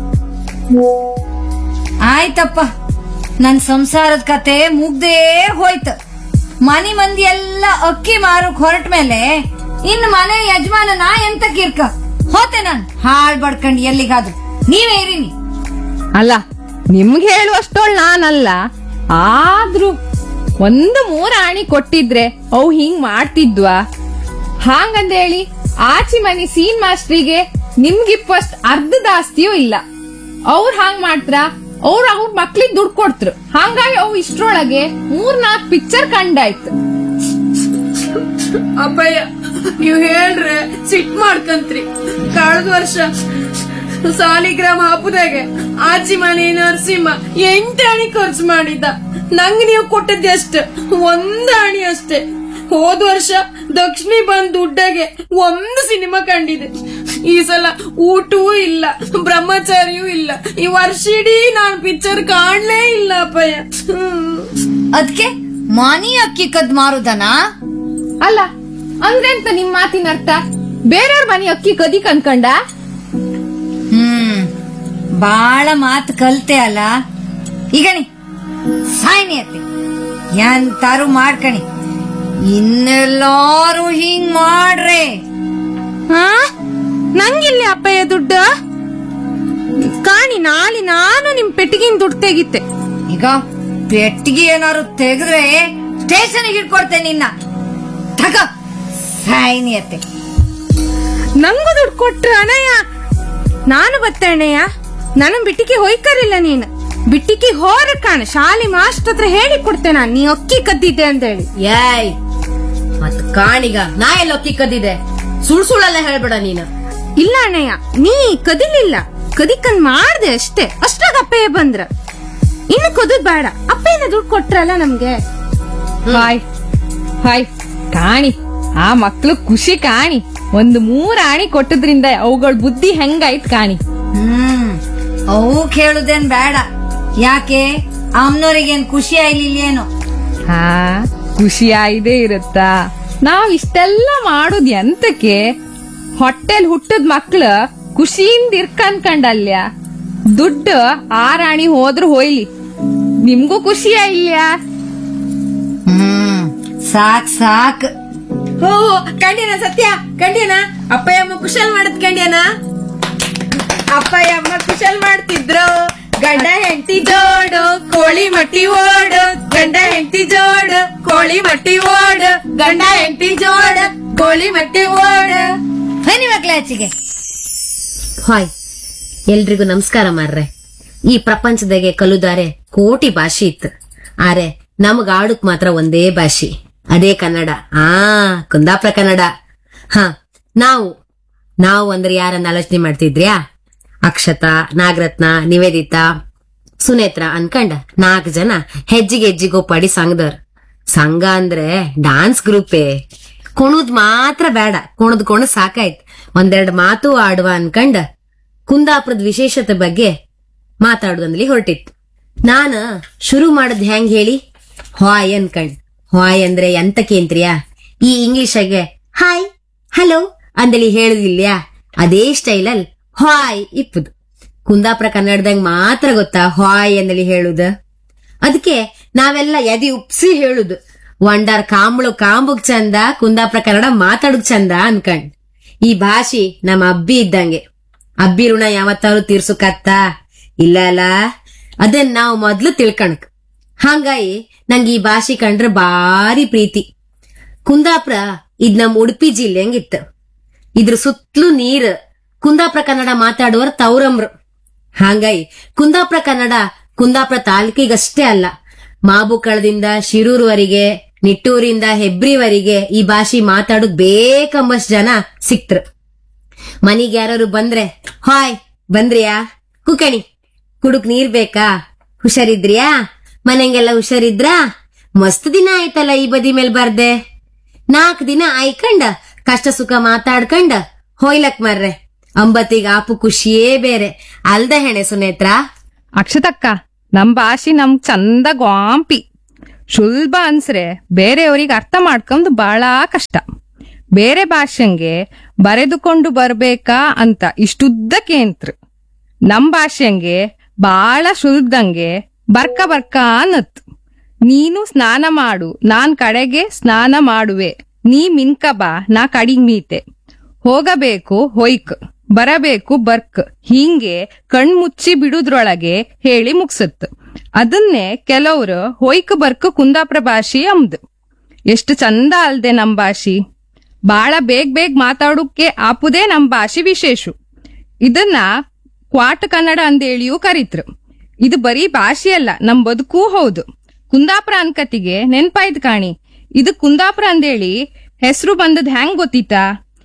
ಆಯ್ತಪ್ಪ, ನನ್ ಸಂಸಾರದ ಕತೆ ಮುಗ್ದೇ ಹೋಯ್ತು. ಮನಿ ಮಂದಿ ಎಲ್ಲ ಅಕ್ಕಿ ಮಾರಕ್ ಹೊರಟ ಮೇಲೆ ಇನ್ ಮನೆ ಯಜಮಾನ ನಾ ಎಂತ ಕಿರ್ಕ ಹೋತೆ ನಾನ್ ಹಾಳ್ ಬಡ್ಕಂಡ್ ಎಲ್ಲಿಗಾದ್ರು. ನೀವೇ ಇರಿನಿ. ಅಲ್ಲ, ನಿಮ್ಗೆ ಹೇಳುವಷ್ಟೊಳ್ ನಾನಲ್ಲ, ಆದ್ರೂ ಒಂದು ಮೂರ ಆಣಿ ಕೊಟ್ಟಿದ್ರೆ ಅವು ಹಿಂಗ್ ಮಾಡ್ತಿದ್ವಾ? ಹಾಂಗಂದೇಳಿ ಆಚಿ ಮನಿ ಸೀನ್ ಮಾಸ್ಟ್ರಿಗೆ ನಿಮ್ಗಿಪ್ಪಸ್ಟ್ ಅರ್ಧದ ಆಸ್ತಿಯೂ ಇಲ್ಲ. ಅವ್ರ ಹಾಂಗ್ ಮಾಡ್ತ್ರ, ಅವ್ರ ಅವ್ರ ಮಕ್ಳಿಗೆ ದುಡ್ಡು ಕೊಡ್ತ್ರು. ಹಂಗಾಗಿ ಅವು ಇಷ್ಟ್ರೊಳಗೆ ಮೂರ್ ನಾಲ್ಕು ಪಿಕ್ಚರ್ ಕಂಡಾಯ್ತು. ಅಪ್ಪಯ್ಯ, ನೀವ್ ಹೇಳ್ರೆ ಸಿಟ್ ಮಾಡ್ಕಂತ್ರಿ. ಕಳೆದ ವರ್ಷ ಸಾಲಿಗ್ರಾಮ ಹಬ್ಬದಾಗೆ ಆಚಿ ಮನೆ ನರಸಿಂಹ ಎಂಟು ಅಣಿ ಖರ್ಚು ಮಾಡಿದ್ದ. ನಂಗ್ ನೀವು ಕೊಟ್ಟದ್ದೆ ಅಷ್ಟೇ, ಒಂದ್ ಅಣಿ ಅಷ್ಟೇ. ಹೋದ ವರ್ಷ ದಕ್ಷಿಣಿ ಬಂದ್ ದುಡ್ಡಾಗೆ ಒಂದು ಸಿನಿಮಾ ಕಂಡಿದೆ. ಈ ಸಲ ಊಟವೂ ಇಲ್ಲ, ಬ್ರಹ್ಮಚಾರಿಯೂ ಇಲ್ಲ. ಈ ವರ್ಷ ಇಡೀ ನಾನ್ ಪಿಕ್ಚರ್ ಕಾಣ್ಲೇ ಇಲ್ಲ ಅಪ್ಪಯ್ಯ. ಅದ್ಕೆ ಮನಿ ಅಕ್ಕಿ ಕದ್ ಮಾರುದನಾ? ಅಲ್ಲ ಅಂದ್ರೆ ಅಂತ ನಿಮ್ ಮಾತಿನ ಅರ್ಥ ಬೇರೆಯವ್ರ ಮನೆ ಅಕ್ಕಿ ಕದಿ ಕನ್ಕಂಡ? ಹ್ಮ್, ಬಾಳ ಮಾತು ಕಲ್ತೆ ಅಲ್ಲ. ಈಗಣಿ ಸಾಯ್ನಿ ಅತ್ತಿ ಎಂತಾರು ಮಾಡ್ಕಣಿ, ಇನ್ನೆಲ್ಲಾರು ಹಿಂಗ್ ಮಾಡ್ರೆ. ಹಾ, ನಂಗಿಲ್ಲಿ ಅಪ್ಪಯ್ಯ ದುಡ್ಡು ಕಾಣಿ. ನಾಳೆ ನಾನು ನಿಮ್ ಪೆಟ್ಟಿಗಿನ ದುಡ್ಡು ತೆಗಿತೆ. ಈಗ ಪೆಟ್ಟಿಗೆ ಏನಾರು ತೆಗೆದ್ರೆ ಸ್ಟೇಷನ್ಗೆ ಇಟ್ಕೊಡ್ತೇನೆ ನಿನ್ನ. ತಗ ಸಾಯ್ನಿ ಅತ್ತೆ. ನಂಗೂ ದುಡ್ಡು ಕೊಟ್ರು ಅಣ್ಣಯ್ಯ. ನಾನು ಬತ್ತೆ ಅಣ್ಣಯ್ಯ, ನನ್ನ ಬಿಟ್ಟಿಗೆ ಹೊಯ್ಕರಿಲ್ಲ ನೀನು. ಬಿಟ್ಟಿಗೆ ಹೋರ ಕಾಣ, ಶಾಲೆ ಮಾಸ್ಟರ್ ಹತ್ರ ಹೇಳಿ ಕೊಡ್ತೆ ನಾನು ನೀ ಅಕ್ಕಿ ಕದ್ದಿದ್ದೆ ಅಂತ ಹೇಳಿ. ಏಯ್ ಮತ್ ಕಾಣಿಗ ನಾ ಎಲ್ಲ ಅಕ್ಕಿ ಕದ್ದಿದೆ? ಸುಳ್ ಸುಳ್ಳೆಲ್ಲ ಹೇಳ್ಬೇಡ ನೀನು. ಇಲ್ಲ ಅಣ್ಣಯ್ಯ, ನೀ ಕದಿಲಿಲ್ಲ, ಕದಿಕಂದ್ ಮಾಡ್ದೆ ಅಷ್ಟೇ. ಅಷ್ಟಾಗ ಅಪ್ಪಯ್ಯ ಬಂದ್ರ. ಇನ್ನು ಕದದ್ ಬೇಡ, ಅಪ್ಪಯ್ಯನ ದುಡ್ಡು ಕೊಟ್ರಲ್ಲ ನಮ್ಗೆ. ಹಾಯ್ ಹಾಯ್ ಕಾಣಿ, ಆ ಮಕ್ಳು ಖುಷಿ ಕಾಣಿ. ಒಂದು ಮೂರ್ ಆಣಿ ಕೊಟ್ಟದ್ರಿಂದ ಅವುಗಳ ಬುದ್ಧಿ ಹೆಂಗಾಯ್ತ್ ಕಾಣಿ. ಹ್ಮ್, ಅವು ಕೇಳುದೇನ್ ಬೇಡ. ಯಾಕೆ ಅಮ್ನೋರಿಗೇನ್ ಖುಷಿ ಆಯ್ಲಿಲ್ಲೇನು? ಹಾ, ಖುಷಿ ಆಯ್ದೇ ಇರುತ್ತಾ? ನಾವ್ ಇಷ್ಟೆಲ್ಲ ಮಾಡುದ್ ಎಂತಕ್ಕೆ? ಹೊಟ್ಟೆಲ್ ಹುಟ್ಟದ್ ಮಕ್ಳು ಖುಷಿಯಿಂದ ಇರ್ಕನ್ಕಂಡಲ್ಯ. ದುಡ್ಡು ಆರಾಣಿ ಹೋದ್ರು ಹೋಯ್ಲಿ, ನಿಮ್ಗೂ ಖುಷಿ ಆಯ್ಲ್ಯಾ? ಹ್ಮ್, ಸಾಕ್ ಸಾಕ್. ಓ ಕಂಡ್ಯಾನ ಸತ್ಯ, ಕಂಡ್ಯಾನ ಅಪ್ಪಯ್ಯ ಅಮ್ಮ ಕುಶಲ್ ಮಾಡದ್ ಕಂಡ್ಯಾನ? ಅಪ್ಪಯ್ಯ ಅಮ್ಮ ಕುಶಲ್ ಮಾಡ್ತಿದ್ರು. ಗಂಡ ಹೆಂಡತಿ ಜೋಡು ಕೋಳಿ ಮಟ್ಟಿ ಓಡು, ಗಂಡ ಹೆಂಡತಿ ಜೋಡು ಕೋಳಿ ಮಟ್ಟಿ ಓಡು, ಗಂಡ ಹೆಂಡತಿ ಜೋಡು ಕೋಳಿ ಮಟ್ಟಿ ಓಡು. ಬನ್ನಿ ಮಕ್ಳ ಆಚೆಗೆ. ಹಾಯ್, ಎಲ್ರಿಗೂ ನಮಸ್ಕಾರ ಮಾರ್ರೆ. ಈ ಪ್ರಪಂಚದಾಗೆ ಕಲುದಾರೆ ಕೋಟಿ ಭಾಷೆ ಇತ್ತು, ಆರೆ ನಮಗ್ ಆಡುಕ್ ಮಾತ್ರ ಒಂದೇ ಭಾಷೆ, ಅದೇ ಕನ್ನಡ. ಆ ಕುಂದಾಪುರ ಕನ್ನಡ. ಹ, ನಾವು ನಾವು ಅಂದ್ರೆ ಯಾರನ್ನ ಆಲೋಚನೆ ಮಾಡ್ತಿದ್ರ್ಯಾ? ಅಕ್ಷತಾ, ನಾಗರತ್ನ, ನಿವೇದಿತಾ, ಸುನೇತ್ರ ಅನ್ಕಂಡ ನಾಲ್ಕು ಜನ ಹೆಜ್ಜಿಗೆ ಹೆಜ್ಜಿಗೊಪ್ಪಾಡಿ ಸಂಘದವ್ರ. ಸಂಘ ಅಂದ್ರೆ ಡಾನ್ಸ್ ಗ್ರೂಪೇ. ಕುಣುದ್ ಮಾತ್ರ ಬೇಡ, ಕುಣದ್ ಕುಣದ್ ಸಾಕಾಯ್ತು. ಒಂದೆರಡು ಮಾತು ಆಡುವ ಅನ್ಕಂಡ ಕುಂದಾಪುರದ ವಿಶೇಷತೆ ಬಗ್ಗೆ ಮಾತಾಡುದಂದ್ಲಿ ಹೊರಟಿತ್ತು. ನಾನ ಶುರು ಮಾಡದ್ ಹೆಂಗ್ ಹೇಳಿ? ಹಾಯ್ ಅನ್ಕಂಡ್. ಹಾಯ್ ಅಂದ್ರೆ ಎಂತಕೇಂತ್ರಿಯಾ? ಈ ಇಂಗ್ಲಿಷಾಗೆ ಹಾಯ್ ಹಲೋ ಅಂದಲಿ ಹೇಳುದಿಲ್ಯಾ? ಅದೇ ಸ್ಟೈಲಲ್ಲಿ ಹಾಯ್ ಇಪ್ಪುದು. ಕುಂದಾಪುರ ಕನ್ನಡದಂಗ್ ಮಾತ್ರ ಗೊತ್ತಾ ಹಾಯ್ ಅಂದಲಿ ಹೇಳುದ. ಅದಕ್ಕೆ ನಾವೆಲ್ಲ ಎದಿ ಉಪ್ಸಿ ಹೇಳುದು, ವಂಡಾರ್ ಕಾಂಬಳು ಕಾಂಬುಗ್ ಚಂದ, ಕುಂದಾಪುರ ಕನ್ನಡ ಮಾತಾಡುಗ್ ಚಂದ ಅನ್ಕಂಡ್. ಈ ಭಾಷೆ ನಮ್ಮ ಅಬ್ಬಿ ಇದ್ದಂಗೆ. ಅಬ್ಬಿ ಋಣ ಯಾವತ್ತಾರು ತೀರ್ಸುಕತ್ತ? ಇಲ್ಲ ಅಲ್ಲ, ಅದನ್ನ ನಾವು ಮೊದ್ಲು ತಿಳ್ಕಣಕ್. ಹಂಗಾಗಿ ನಂಗೆ ಈ ಭಾಷೆ ಕಂಡ್ರೆ ಬಾರಿ ಪ್ರೀತಿ. ಕುಂದಾಪುರ ಇದ್ ನಮ್ ಉಡುಪಿ ಜಿಲ್ಲೆ ಹಂಗಿತ್ತು. ಇದ್ರ ಸುತ್ತಲೂ ನೀರ್, ಕುಂದಾಪುರ ಕನ್ನಡ ಮಾತಾಡುವರ್ ತೌರಮ್ರು. ಹಂಗಾಗಿ ಕುಂದಾಪುರ ಕನ್ನಡ ಕುಂದಾಪುರ ತಾಲೂಕಿಗಷ್ಟೇ ಅಲ್ಲ, ಮಾಬುಕಳದಿಂದ ಶಿರೂರ್ವರೆಗೆ, ನಿಟ್ಟೂರಿಂದ ಹೆಬ್ರಿವರೆಗೆ ಈ ಭಾಷೆ ಮಾತಾಡೋದ್ ಬೇಕಂಬಷ್ಟ್ ಜನ ಸಿಕ್ತ್ರು. ಮನಿಗ್ ಯಾರು ಬಂದ್ರೆ, ಹಾಯ್ ಬಂದ್ರಿಯಾ, ಕುಕಣಿ ಕುಡುಕ್ ನೀರ್ ಬೇಕಾ, ಹುಷಾರಿದ್ರಿಯಾ, ಮನೆಗೆಲ್ಲ ಹುಷಾರಿದ್ರಾ, ಮಸ್ತ್ ದಿನ ಆಯ್ತಲ್ಲ ಈ ಬದಿ ಮೇಲ್ ಬರ್ದೆ, ನಾಲ್ಕ್ ದಿನ ಆಯ್ಕಂಡ ಕಷ್ಟ ಸುಖ ಮಾತಾಡ್ಕಂಡ ಹೋಯ್ಲಕ್ ಮರ್ರೆ ಅಂಬತ್ತಿಗ ಆಪು ಖುಷಿಯೇ ಬೇರೆ ಅಲ್ದ ಹೆಣೆ ಸುನೇತ್ರ. ಅಕ್ಷತಕ್ಕ, ನಮ್ ಭಾಷೆ ನಮ್ ಚಂದ ಗಾಂಪಿ ಸುಲಭ ಅನ್ಸ್ರೆ ಬೇರೆಯವ್ರಿಗೆ ಅರ್ಥ ಮಾಡ್ಕೊಂಡು ಬಹಳ ಕಷ್ಟ. ಬೇರೆ ಭಾಷೆಂಗೆ ಬರೆದುಕೊಂಡು ಬರ್ಬೇಕಾ ಅಂತ ಇಷ್ಟುದ್ದಕ್ಕೇಂತ್ರ, ನಮ್ ಭಾಷೆಂಗೆ ಬಾಳ ಸುಲಭದಂಗೆ ಬರ್ಕ ಬರ್ಕ ಅನ್ನತ್. ನೀನು ಸ್ನಾನ ಮಾಡು, ನಾನ್ ಕಡೆಗೆ ಸ್ನಾನ ಮಾಡುವೆ, ನೀ ಮಿನ್ಕ ಬಾ, ನಾ ಕಡಿಗ್ ಮೀತೆ, ಹೋಗಬೇಕು ಹೊಯ್ಕ್, ಬರಬೇಕು ಬರ್ಕ್, ಹೀಂಗೆ ಕಣ್ಮುಚ್ಚಿ ಬಿಡುದ್ರೊಳಗೆ ಹೇಳಿ ಮುಗ್ಸತ್. ಅದನ್ನೇ ಕೆಲವ್ರು ಹೊಯ್ಕ್ ಬರ್ಕ್ ಕುಂದಾಪುರ ಭಾಷೆ ಅಂಬ್ದು. ಎಷ್ಟು ಚಂದ ಅಲ್ದೆ ನಮ್ ಭಾಷೆ, ಬಾಳ ಬೇಗ್ ಬೇಗ್ ಮಾತಾಡೋಕೆ ಆಪುದೇ ನಮ್ ಭಾಷೆ ವಿಶೇಷ. ಇದನ್ನ ಕ್ವಾಟ್ ಕನ್ನಡ ಅಂದೇಳಿಯೂ ಕರೀತ್ರು. ಇದು ಬರೀ ಭಾಷೆ ಅಲ್ಲ, ನಮ್ ಬದುಕೂ ಹೌದು. ಕುಂದಾಪುರ ಅನ್ಕತಿಗೆ ನೆನ್ಪಾಯ್ತ್ ಕಾಣಿ, ಇದು ಕುಂದಾಪುರ ಅಂದೇಳಿ ಹೆಸರು ಬಂದದ್ ಹೆಂಗ್ ಗೊತ್ತಿತ್ತಾ?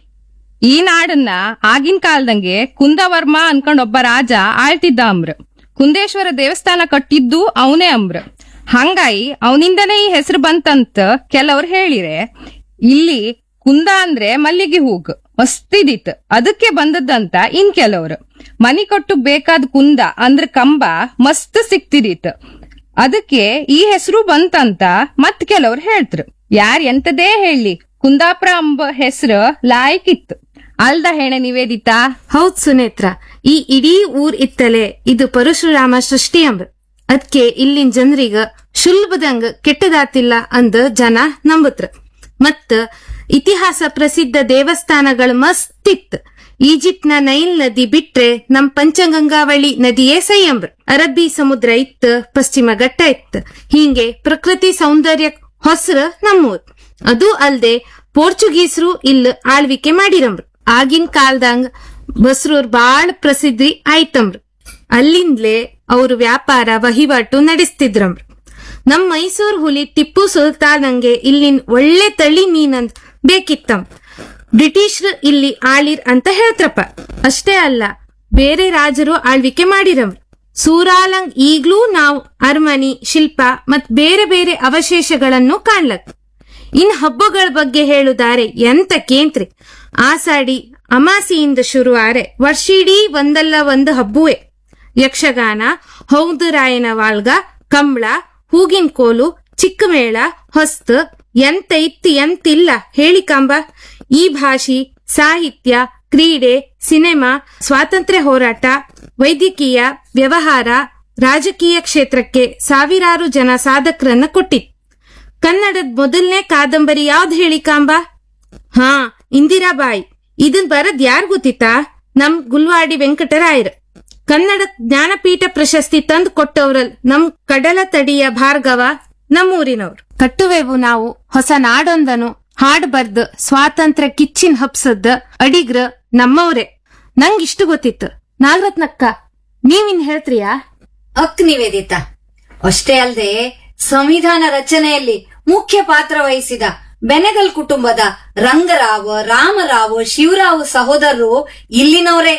ಈ ನಾಡನ್ನ ಆಗಿನ ಕಾಲದಂಗೆ ಕುಂದವರ್ಮ ಅನ್ಕೊಂಡ್ ಒಬ್ಬ ರಾಜ ಆಳ್ತಿದ್ದ ಅಂಬ್ರ. ಕುಂದೇಶ್ವರ ದೇವಸ್ಥಾನ ಕಟ್ಟಿದ್ದು ಅವನೇ ಅಂಬ್ರ. ಹಂಗಾಯಿ ಅವನಿಂದನೇ ಈ ಹೆಸರು ಬಂತಂತ ಕೆಲವ್ರು ಹೇಳಿರೆ. ಇಲ್ಲಿ ಕುಂದ ಅಂದ್ರೆ ಮಲ್ಲಿಗೆ ಹೂಗ್ ಮಸ್ತಿದಿತ್, ಅದಕ್ಕೆ ಬಂದದ್ದಂತ ಇನ್ ಕೆಲವ್ರು. ಮನಿ ಕೊಟ್ಟು ಬೇಕಾದ ಕುಂದ ಅಂದ್ರ ಕಂಬ ಮಸ್ತ್ ಸಿಕ್ತಿದಿತ್, ಅದಕ್ಕೆ ಈ ಹೆಸರು ಬಂತಂತ ಮತ್ ಕೆಲವ್ರು ಹೇಳ್ತ್ರು. ಯಾರ್ ಎಂತದೇ ಹೇಳಿ ಕುಂದಾಪುರ ಅಂಬ ಹೆಸರು ಲಾಯ್ಕಿತ್ತು ಅಲ್ದ ಹೆಣೆ ನಿವೇದಿತಾ? ಹೌದ್ ಸುನೇತ್ರ, ಈ ಇಡೀ ಊರ್ ಇತ್ತಲೆ ಇದು ಪರಶುರಾಮ ಸೃಷ್ಟಿ ಅಂಬ. ಅದ್ಕೆ ಇಲ್ಲಿನ್ ಜನರಿಗ ಶುಲ್ಬದಂಗ ಕೆಟ್ಟದಾತಿಲ್ಲ ಅಂದ ಜನ ನಂಬತ್ರ. ಮತ್ತ ಇತಿಹಾಸ ಪ್ರಸಿದ್ಧ ದೇವಸ್ಥಾನಗಳು ಮಸ್ತಿತ್. ಈಜಿಪ್ಟ್ ನ ನೈಲ್ ನದಿ ಬಿಟ್ರೆ ನಮ್ ಪಂಚಗಂಗಾವಳಿ ನದಿಯೇ ಸೈ ಅಂಬ್ರ. ಅರಬ್ಬಿ ಸಮುದ್ರ ಇತ್, ಪಶ್ಚಿಮ ಘಟ್ಟ ಇತ್, ಹೀಗೆ ಪ್ರಕೃತಿ ಸೌಂದರ್ಯ ಹೊಸ್ರ ನಮ್ಮೂರ್. ಅದು ಅಲ್ದೆ ಪೋರ್ಚುಗೀಸರು ಇಲ್ಲಿ ಆಳ್ವಿಕೆ ಮಾಡಿರಂಬ್ರ. ಆಗಿನ ಕಾಲದಂಗ ಬಸ್ರೂರ್ ಬಾಳ್ ಪ್ರಸಿದ್ಧಿ ಆಯ್ತಂಬ್ರ. ಅಲ್ಲಿಂದ್ಲೇ ಅವ್ರ ವ್ಯಾಪಾರ ವಹಿವಾಟು ನಡೆಸ್ತಿದ್ರಂಬ್ರ. ನಮ್ ಮೈಸೂರ್ ಹುಲಿ ಟಿಪ್ಪು ಸುಲ್ತಾನಂಗೆ ಇಲ್ಲಿನ್ ಒಳ್ಳೆ ತಳಿ ಮೀನಂದ್ ಬೇಕಿತ್ತಂಬ್ರ. ಬ್ರಿಟಿಷ್ರು ಇಲ್ಲಿ ಆಳಿರ್ ಅಂತ ಹೇಳ್ತ್ರಪ್ಪ. ಅಷ್ಟೇ ಅಲ್ಲ, ಬೇರೆ ರಾಜರು ಆಳ್ವಿಕೆ ಮಾಡಿರಂಬ್ರ. ಸೂರಾಲಂಗ್ ಈಗ್ಲೂ ನಾವು ಅರಮನಿ, ಶಿಲ್ಪ ಮತ್ ಬೇರೆ ಬೇರೆ ಅವಶೇಷಗಳನ್ನು ಕಾಣ್ಲಕ್. ಇನ್ ಹಬ್ಬಗಳ ಬಗ್ಗೆ ಹೇಳುದಾರೆ ಎಂತ ಕೇಂತ್ರಿ. ಆಸಾಡಿ ಅಮಾಸಿಯಿಂದ ಶುರುವಾರೆ ವರ್ಷಿಡೀ ಒಂದಲ್ಲ ಒಂದು ಹಬ್ಬುವೆ. ಯಕ್ಷಗಾನ, ಹೌದರಾಯನ ವಾಳ್ಗ, ಕಂಬಳ, ಹೂಗಿನ ಕೋಲು, ಚಿಕ್ಕಮೇಳ, ಹೊಸ್ತ್ ಎಂತ ಇತ್ತು ಎಂತಿಲ್ಲ ಹೇಳಿ ಕಂಬ. ಈ ಭಾಷೆ ಸಾಹಿತ್ಯ, ಕ್ರೀಡೆ, ಸಿನಿಮಾ, ಸ್ವಾತಂತ್ರ್ಯ ಹೋರಾಟ, ವೈದ್ಯಕೀಯ, ವ್ಯವಹಾರ, ರಾಜಕೀಯ ಕ್ಷೇತ್ರಕ್ಕೆ ಸಾವಿರಾರು ಜನ ಸಾಧಕರನ್ನ ಕೊಟ್ಟಿತ್ತು. ಕನ್ನಡದ ಮೊದಲನೇ ಕಾದಂಬರಿ ಯಾವ್ದು ಹೇಳಿ ಕಾಂಬ? ಹಾ, ಇಂದಿರಾಬಾಯಿ. ಇದನ್ ಬರದ್ ಯಾರ್ ಗೊತ್ತಿತ್ತಾ? ನಮ್ ಗುಲ್ವಾಡಿ ವೆಂಕಟರಾಯರ್. ಕನ್ನಡ ಜ್ಞಾನಪೀಠ ಪ್ರಶಸ್ತಿ ತಂದು ಕೊಟ್ಟವ್ರಲ್ ನಮ್ ಕಡಲ ತಡಿಯ ಭಾರ್ಗವ ನಮ್ಮೂರಿನವ್ರು. ಕಟ್ಟುವೆವು ನಾವು ಹೊಸ ನಾಡೊಂದನು ಹಾಡ್ ಬರ್ದ್ ಸ್ವಾತಂತ್ರ್ಯ ಕಿಚ್ಚಿನ್ ಹಬ್ಸದ್ ಅಡಿಗ್ರ ನಮ್ಮವ್ರೆ. ನಂಗಿಷ್ಟು ಗೊತ್ತಿತ್ತು. ನಾಗರತ್ನಕ್ಕ, ನೀವಿನ್ ಹೇಳ್ತ್ರಿಯಾ? ಅಕ್ ನಿವೇದಿತಾ, ಅಷ್ಟೇ ಅಲ್ಲದೆ ಸಂವಿಧಾನ ರಚನೆಯಲ್ಲಿ ಮುಖ್ಯ ಪಾತ್ರ ವಹಿಸಿದ ಬೆನೆಗಲ್ ಕುಟುಂಬದ ರಂಗರಾವ್, ರಾಮರಾವ್, ಶಿವರಾವ್ ಸಹೋದರರು ಇಲ್ಲಿನವರೇ.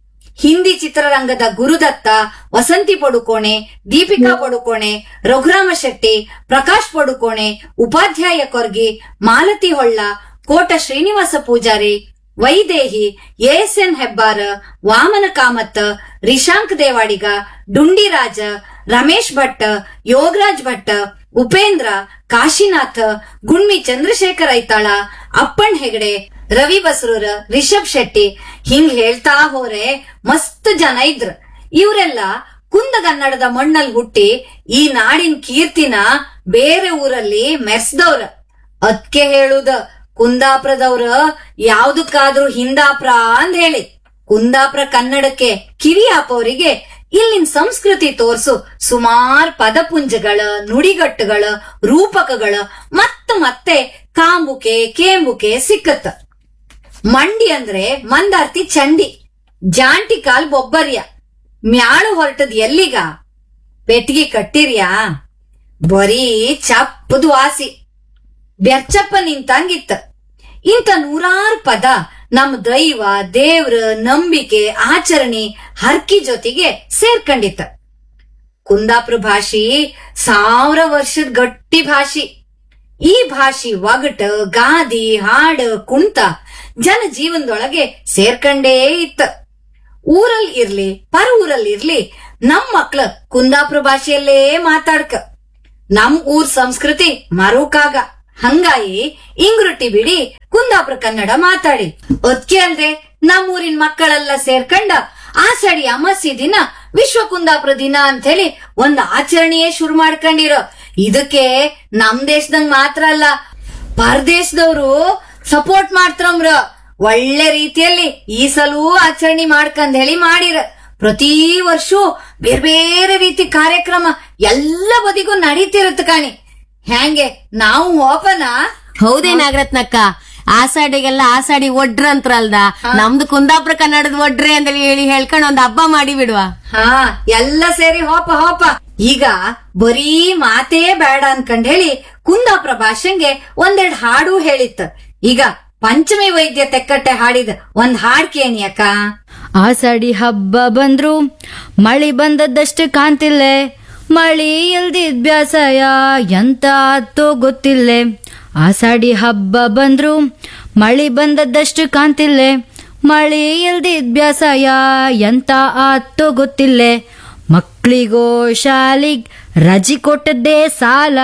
ಹಿಂದಿ ಚಿತ್ರರಂಗದ ಗುರುದತ್ತ, ವಸಂತಿ ಪಡುಕೋಣೆ, ದೀಪಿಕಾ ಪಡುಕೋಣೆ, ರಘುರಾಮ ಶೆಟ್ಟಿ, ಪ್ರಕಾಶ್ ಪಡುಕೋಣೆ, ಉಪಾಧ್ಯಾಯ ಕೊರ್ಗಿ, ಮಾಲತಿ ಹೊಳ್ಳ, ಕೋಟ ಶ್ರೀನಿವಾಸ ಪೂಜಾರಿ, ವೈದೇಹಿ, ಎಸ್ ಎನ್ ಹೆಬ್ಬಾರ್, ವಾಮನ ಕಾಮತ್, ರಿಶಾಂಕ್ ದೇವಾಡಿಗ, ಡುಂಡಿರಾಜ, ರಮೇಶ್ ಭಟ್, ಯೋಗರಾಜ್ ಭಟ್, ಉಪೇಂದ್ರ, ಕಾಶಿನಾಥ್, ಗುಣ್ಮಿ ಚಂದ್ರಶೇಖರ್ ಐತಾಳ, ಅಪ್ಪಣ್ ಹೆಗಡೆ, ರವಿ ಬಸ್ರೂರ್, ರಿಷಬ್ ಶೆಟ್ಟಿ, ಹಿಂಗ್ ಹೇಳ್ತಾ ಹೋರೆ ಮಸ್ತ್ ಜನ ಇದ್ರ. ಇವರೆಲ್ಲ ಕುಂದಗನ್ನಡದ ಮಣ್ಣಲ್ಲಿ ಹುಟ್ಟಿ ಈ ನಾಡಿನ ಕೀರ್ತಿನ ಬೇರೆ ಊರಲ್ಲಿ ಮೆರ್ಸ್ದವ್ರ. ಅದ್ಕೆ ಹೇಳುದ ಕುಂದಾಪುರದವ್ರ ಯಾವ್ದಕ್ಕಾದ್ರೂ ಹಿಂದಾಪ್ರ ಅಂದ್ ಹೇಳಿ. ಕುಂದಾಪುರ ಕನ್ನಡಕ್ಕೆ ಕಿವಿ ಹಾಪೋರಿಗೆ ಇಲ್ಲಿನ ಸಂಸ್ಕೃತಿ ತೋರ್ಸು ಸುಮಾರ್ ಪದಪುಂಜಗಳ, ನುಡಿಗಟ್ಟುಗಳ, ರೂಪಕಗಳ ಮತ್ತ ಮತ್ತೆ ಕಾಂಬುಕೆ, ಕೇಂಬುಕೆ ಸಿಕ್ಕತ್ತ. ಮಂಡಿ ಅಂದ್ರೆ ಮಂದಾರ್ತಿ ಚಂಡಿ, ಜಾಂಟಿ ಕಾಲ್ ಬೊಬ್ಬರ್ಯ, ಮ್ಯಾಳು ಹೊರಟದ್ ಎಲ್ಲಿಗ? ಪೆಟ್ಟಿಗೆ ಕಟ್ಟಿರ್ಯಾ ಬರೀ ಚಪ್ಪದು ವಾಸಿ ಬೆರ್ಚಪ್ಪ ನಿಂತಂಗಿತ್ತ. ಇಂಥ ನೂರಾರು ಪದ ನಮ್ ದೈವ ದೇವ್ರ ನಂಬಿಕೆ ಆಚರಣೆ ಹರ್ಕಿ ಜೊತೆಗೆ ಸೇರ್ಕೊಂಡಿತ್ತ. ಕುಂದಾಪುರ ಭಾಷಿ ಸಾವಿರ ವರ್ಷದ ಗಟ್ಟಿ ಭಾಷಿ. ಈ ಭಾಷಿ ಒಗಟ ಗಾದಿ ಹಾಡ ಕುಂತ ಜನ ಜೀವನದೊಳಗೆ ಸೇರ್ಕಂಡೇ ಇತ್ತ. ಊರಲ್ಲಿ ಇರ್ಲಿ ಪರ ಊರಲ್ಲಿ ಇರ್ಲಿ ನಮ್ ಮಕ್ಳ ಕುಂದಾಪುರ ಭಾಷೆಯಲ್ಲೇ ಮಾತಾಡ್ಕ. ನಮ್ ಊರ್ ಸಂಸ್ಕೃತಿ ಮರುಕಾಗ. ಹಂಗಾಗಿ ಇಂಗ್ರುಟಿ ಬಿಡಿ ಕುಂದಾಪುರ ಕನ್ನಡ ಮಾತಾಡಿ. ಒದ್ಕೆ ಅಲ್ದೆ ನಮ್ಮೂರಿನ ಮಕ್ಕಳೆಲ್ಲ ಸೇರ್ಕಂಡ ಆಷಾಢಿ ಅಮಾಸ್ಯೆ ದಿನ ವಿಶ್ವ ಕುಂದಾಪುರ ದಿನ ಅಂತ ಹೇಳಿ ಒಂದ್ ಆಚರಣೆಯೇ ಶುರು ಮಾಡ್ಕೊಂಡಿರೋ. ಇದಕ್ಕೆ ನಮ್ ದೇಶದಂಗ್ ಮಾತ್ರ ಅಲ್ಲ ಪರದೇಶದವ್ರು ಸಪೋರ್ಟ್ ಮಾಡ್ತಾರಮ್ರ. ಒಳ್ಳೆ ರೀತಿಯಲ್ಲಿ ಈ ಸಲವೂ ಆಚರಣೆ ಮಾಡ್ಕಂದ್ ಹೇಳಿ ಮಾಡಿರ. ಪ್ರತಿ ವರ್ಷ ಬೇರೆ ಬೇರೆ ರೀತಿ ಕಾರ್ಯಕ್ರಮ ಎಲ್ಲ ಬದಿಗೂ ನಡೀತಿರತ್ತ ಕಾಣಿ. ಹ್ಯಾಂಗೆ ನಾವು ಹೋಪನ? ಹೌದೇ ನಾಗರತ್ನಕ್ಕ, ಆಸಾಡಿಗೆಲ್ಲ ಆಸಾಡಿ ಒಡ್ರ ಅಂತ್ರಲ್ದ, ನಮ್ದು ಕುಂದಾಪುರ ಕನ್ನಡದ ಒಡ್ರೆ ಅಂತ ಹೇಳಿ ಹೇಳ್ಕೊಂಡ್ ಒಂದ್ ಹಬ್ಬ ಮಾಡಿ ಬಿಡುವ. ಹಾ, ಎಲ್ಲ ಸೇರಿ ಹೋಪ ಹೋಪ. ಈಗ ಬರೀ ಮಾತೇ ಬೇಡ ಅನ್ಕಂಡ್ ಹೇಳಿ ಕುಂದಾಪುರ ಭಾಷೆಗೆ ಒಂದೆರಡ್ ಹಾಡು ಹೇಳಿತ್ತ. ಈಗ ಪಂಚಮಿ ವೈದ್ಯ ತೆಕ್ಕಟ್ಟೆ ಹಾಡಿದ ಒಂದ್ ಹಾಡ್ ಕೇಣಿ ಅಕ್ಕ. ಆಸಾಡಿ ಹಬ್ಬ ಬಂದ್ರು ಮಳಿ ಬಂದದ್ದಷ್ಟು ಕಾಂತಿಲ್ಲೆ, ಮಳಿ ಇಲ್ದಿದ್ ಬ್ಯಾಸಯ ಎಂತ ಆತೋ ಗೊತ್ತಿಲ್ಲೆ. ಆಸಾಡಿ ಹಬ್ಬ ಬಂದ್ರು ಮಳಿ ಬಂದದ್ದಷ್ಟು ಕಾಂತಿಲ್ಲೆ, ಮಳಿ ಇಲ್ದಿದ್ ಬ್ಯಾಸಯ ಎಂತ ಆತೋ ಗೊತ್ತಿಲ್ಲೆ. ಮಕ್ಳಿಗೋ ಶಾಲಿಗ್ ರಜಿ ಕೊಟ್ಟದ್ದೇ ಸಾಲ,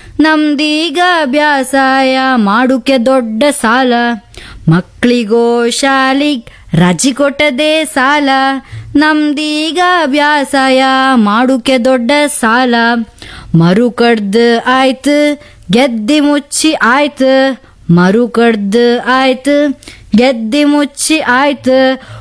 ನಮ್ದೀಗ ಬ್ಯಾಸಾಯ ಮಾಡುಕೆ ದೊಡ್ಡ ಸಾಲ. ಮಕ್ಳಿಗೋ ಶಾಲಿಗ್ ರಜಿ ಕೊಟ್ಟದೇ ಸಾಲ, ನಮ್ದೀಗ ಬ್ಯಾಸಾಯ ಮಾಡುಕೆ ದೊಡ್ಡ ಸಾಲ. ಮರು ಕಡ್ದ್ ಆಯ್ತು ಗೆದ್ದಿ ಮುಚ್ಚಿ ಆಯ್ತು, ಮರು ಕಡ್ದ್ ಆಯ್ತು ಗೆದ್ದಿ ಮುಚ್ಚಿ ಆಯ್ತು.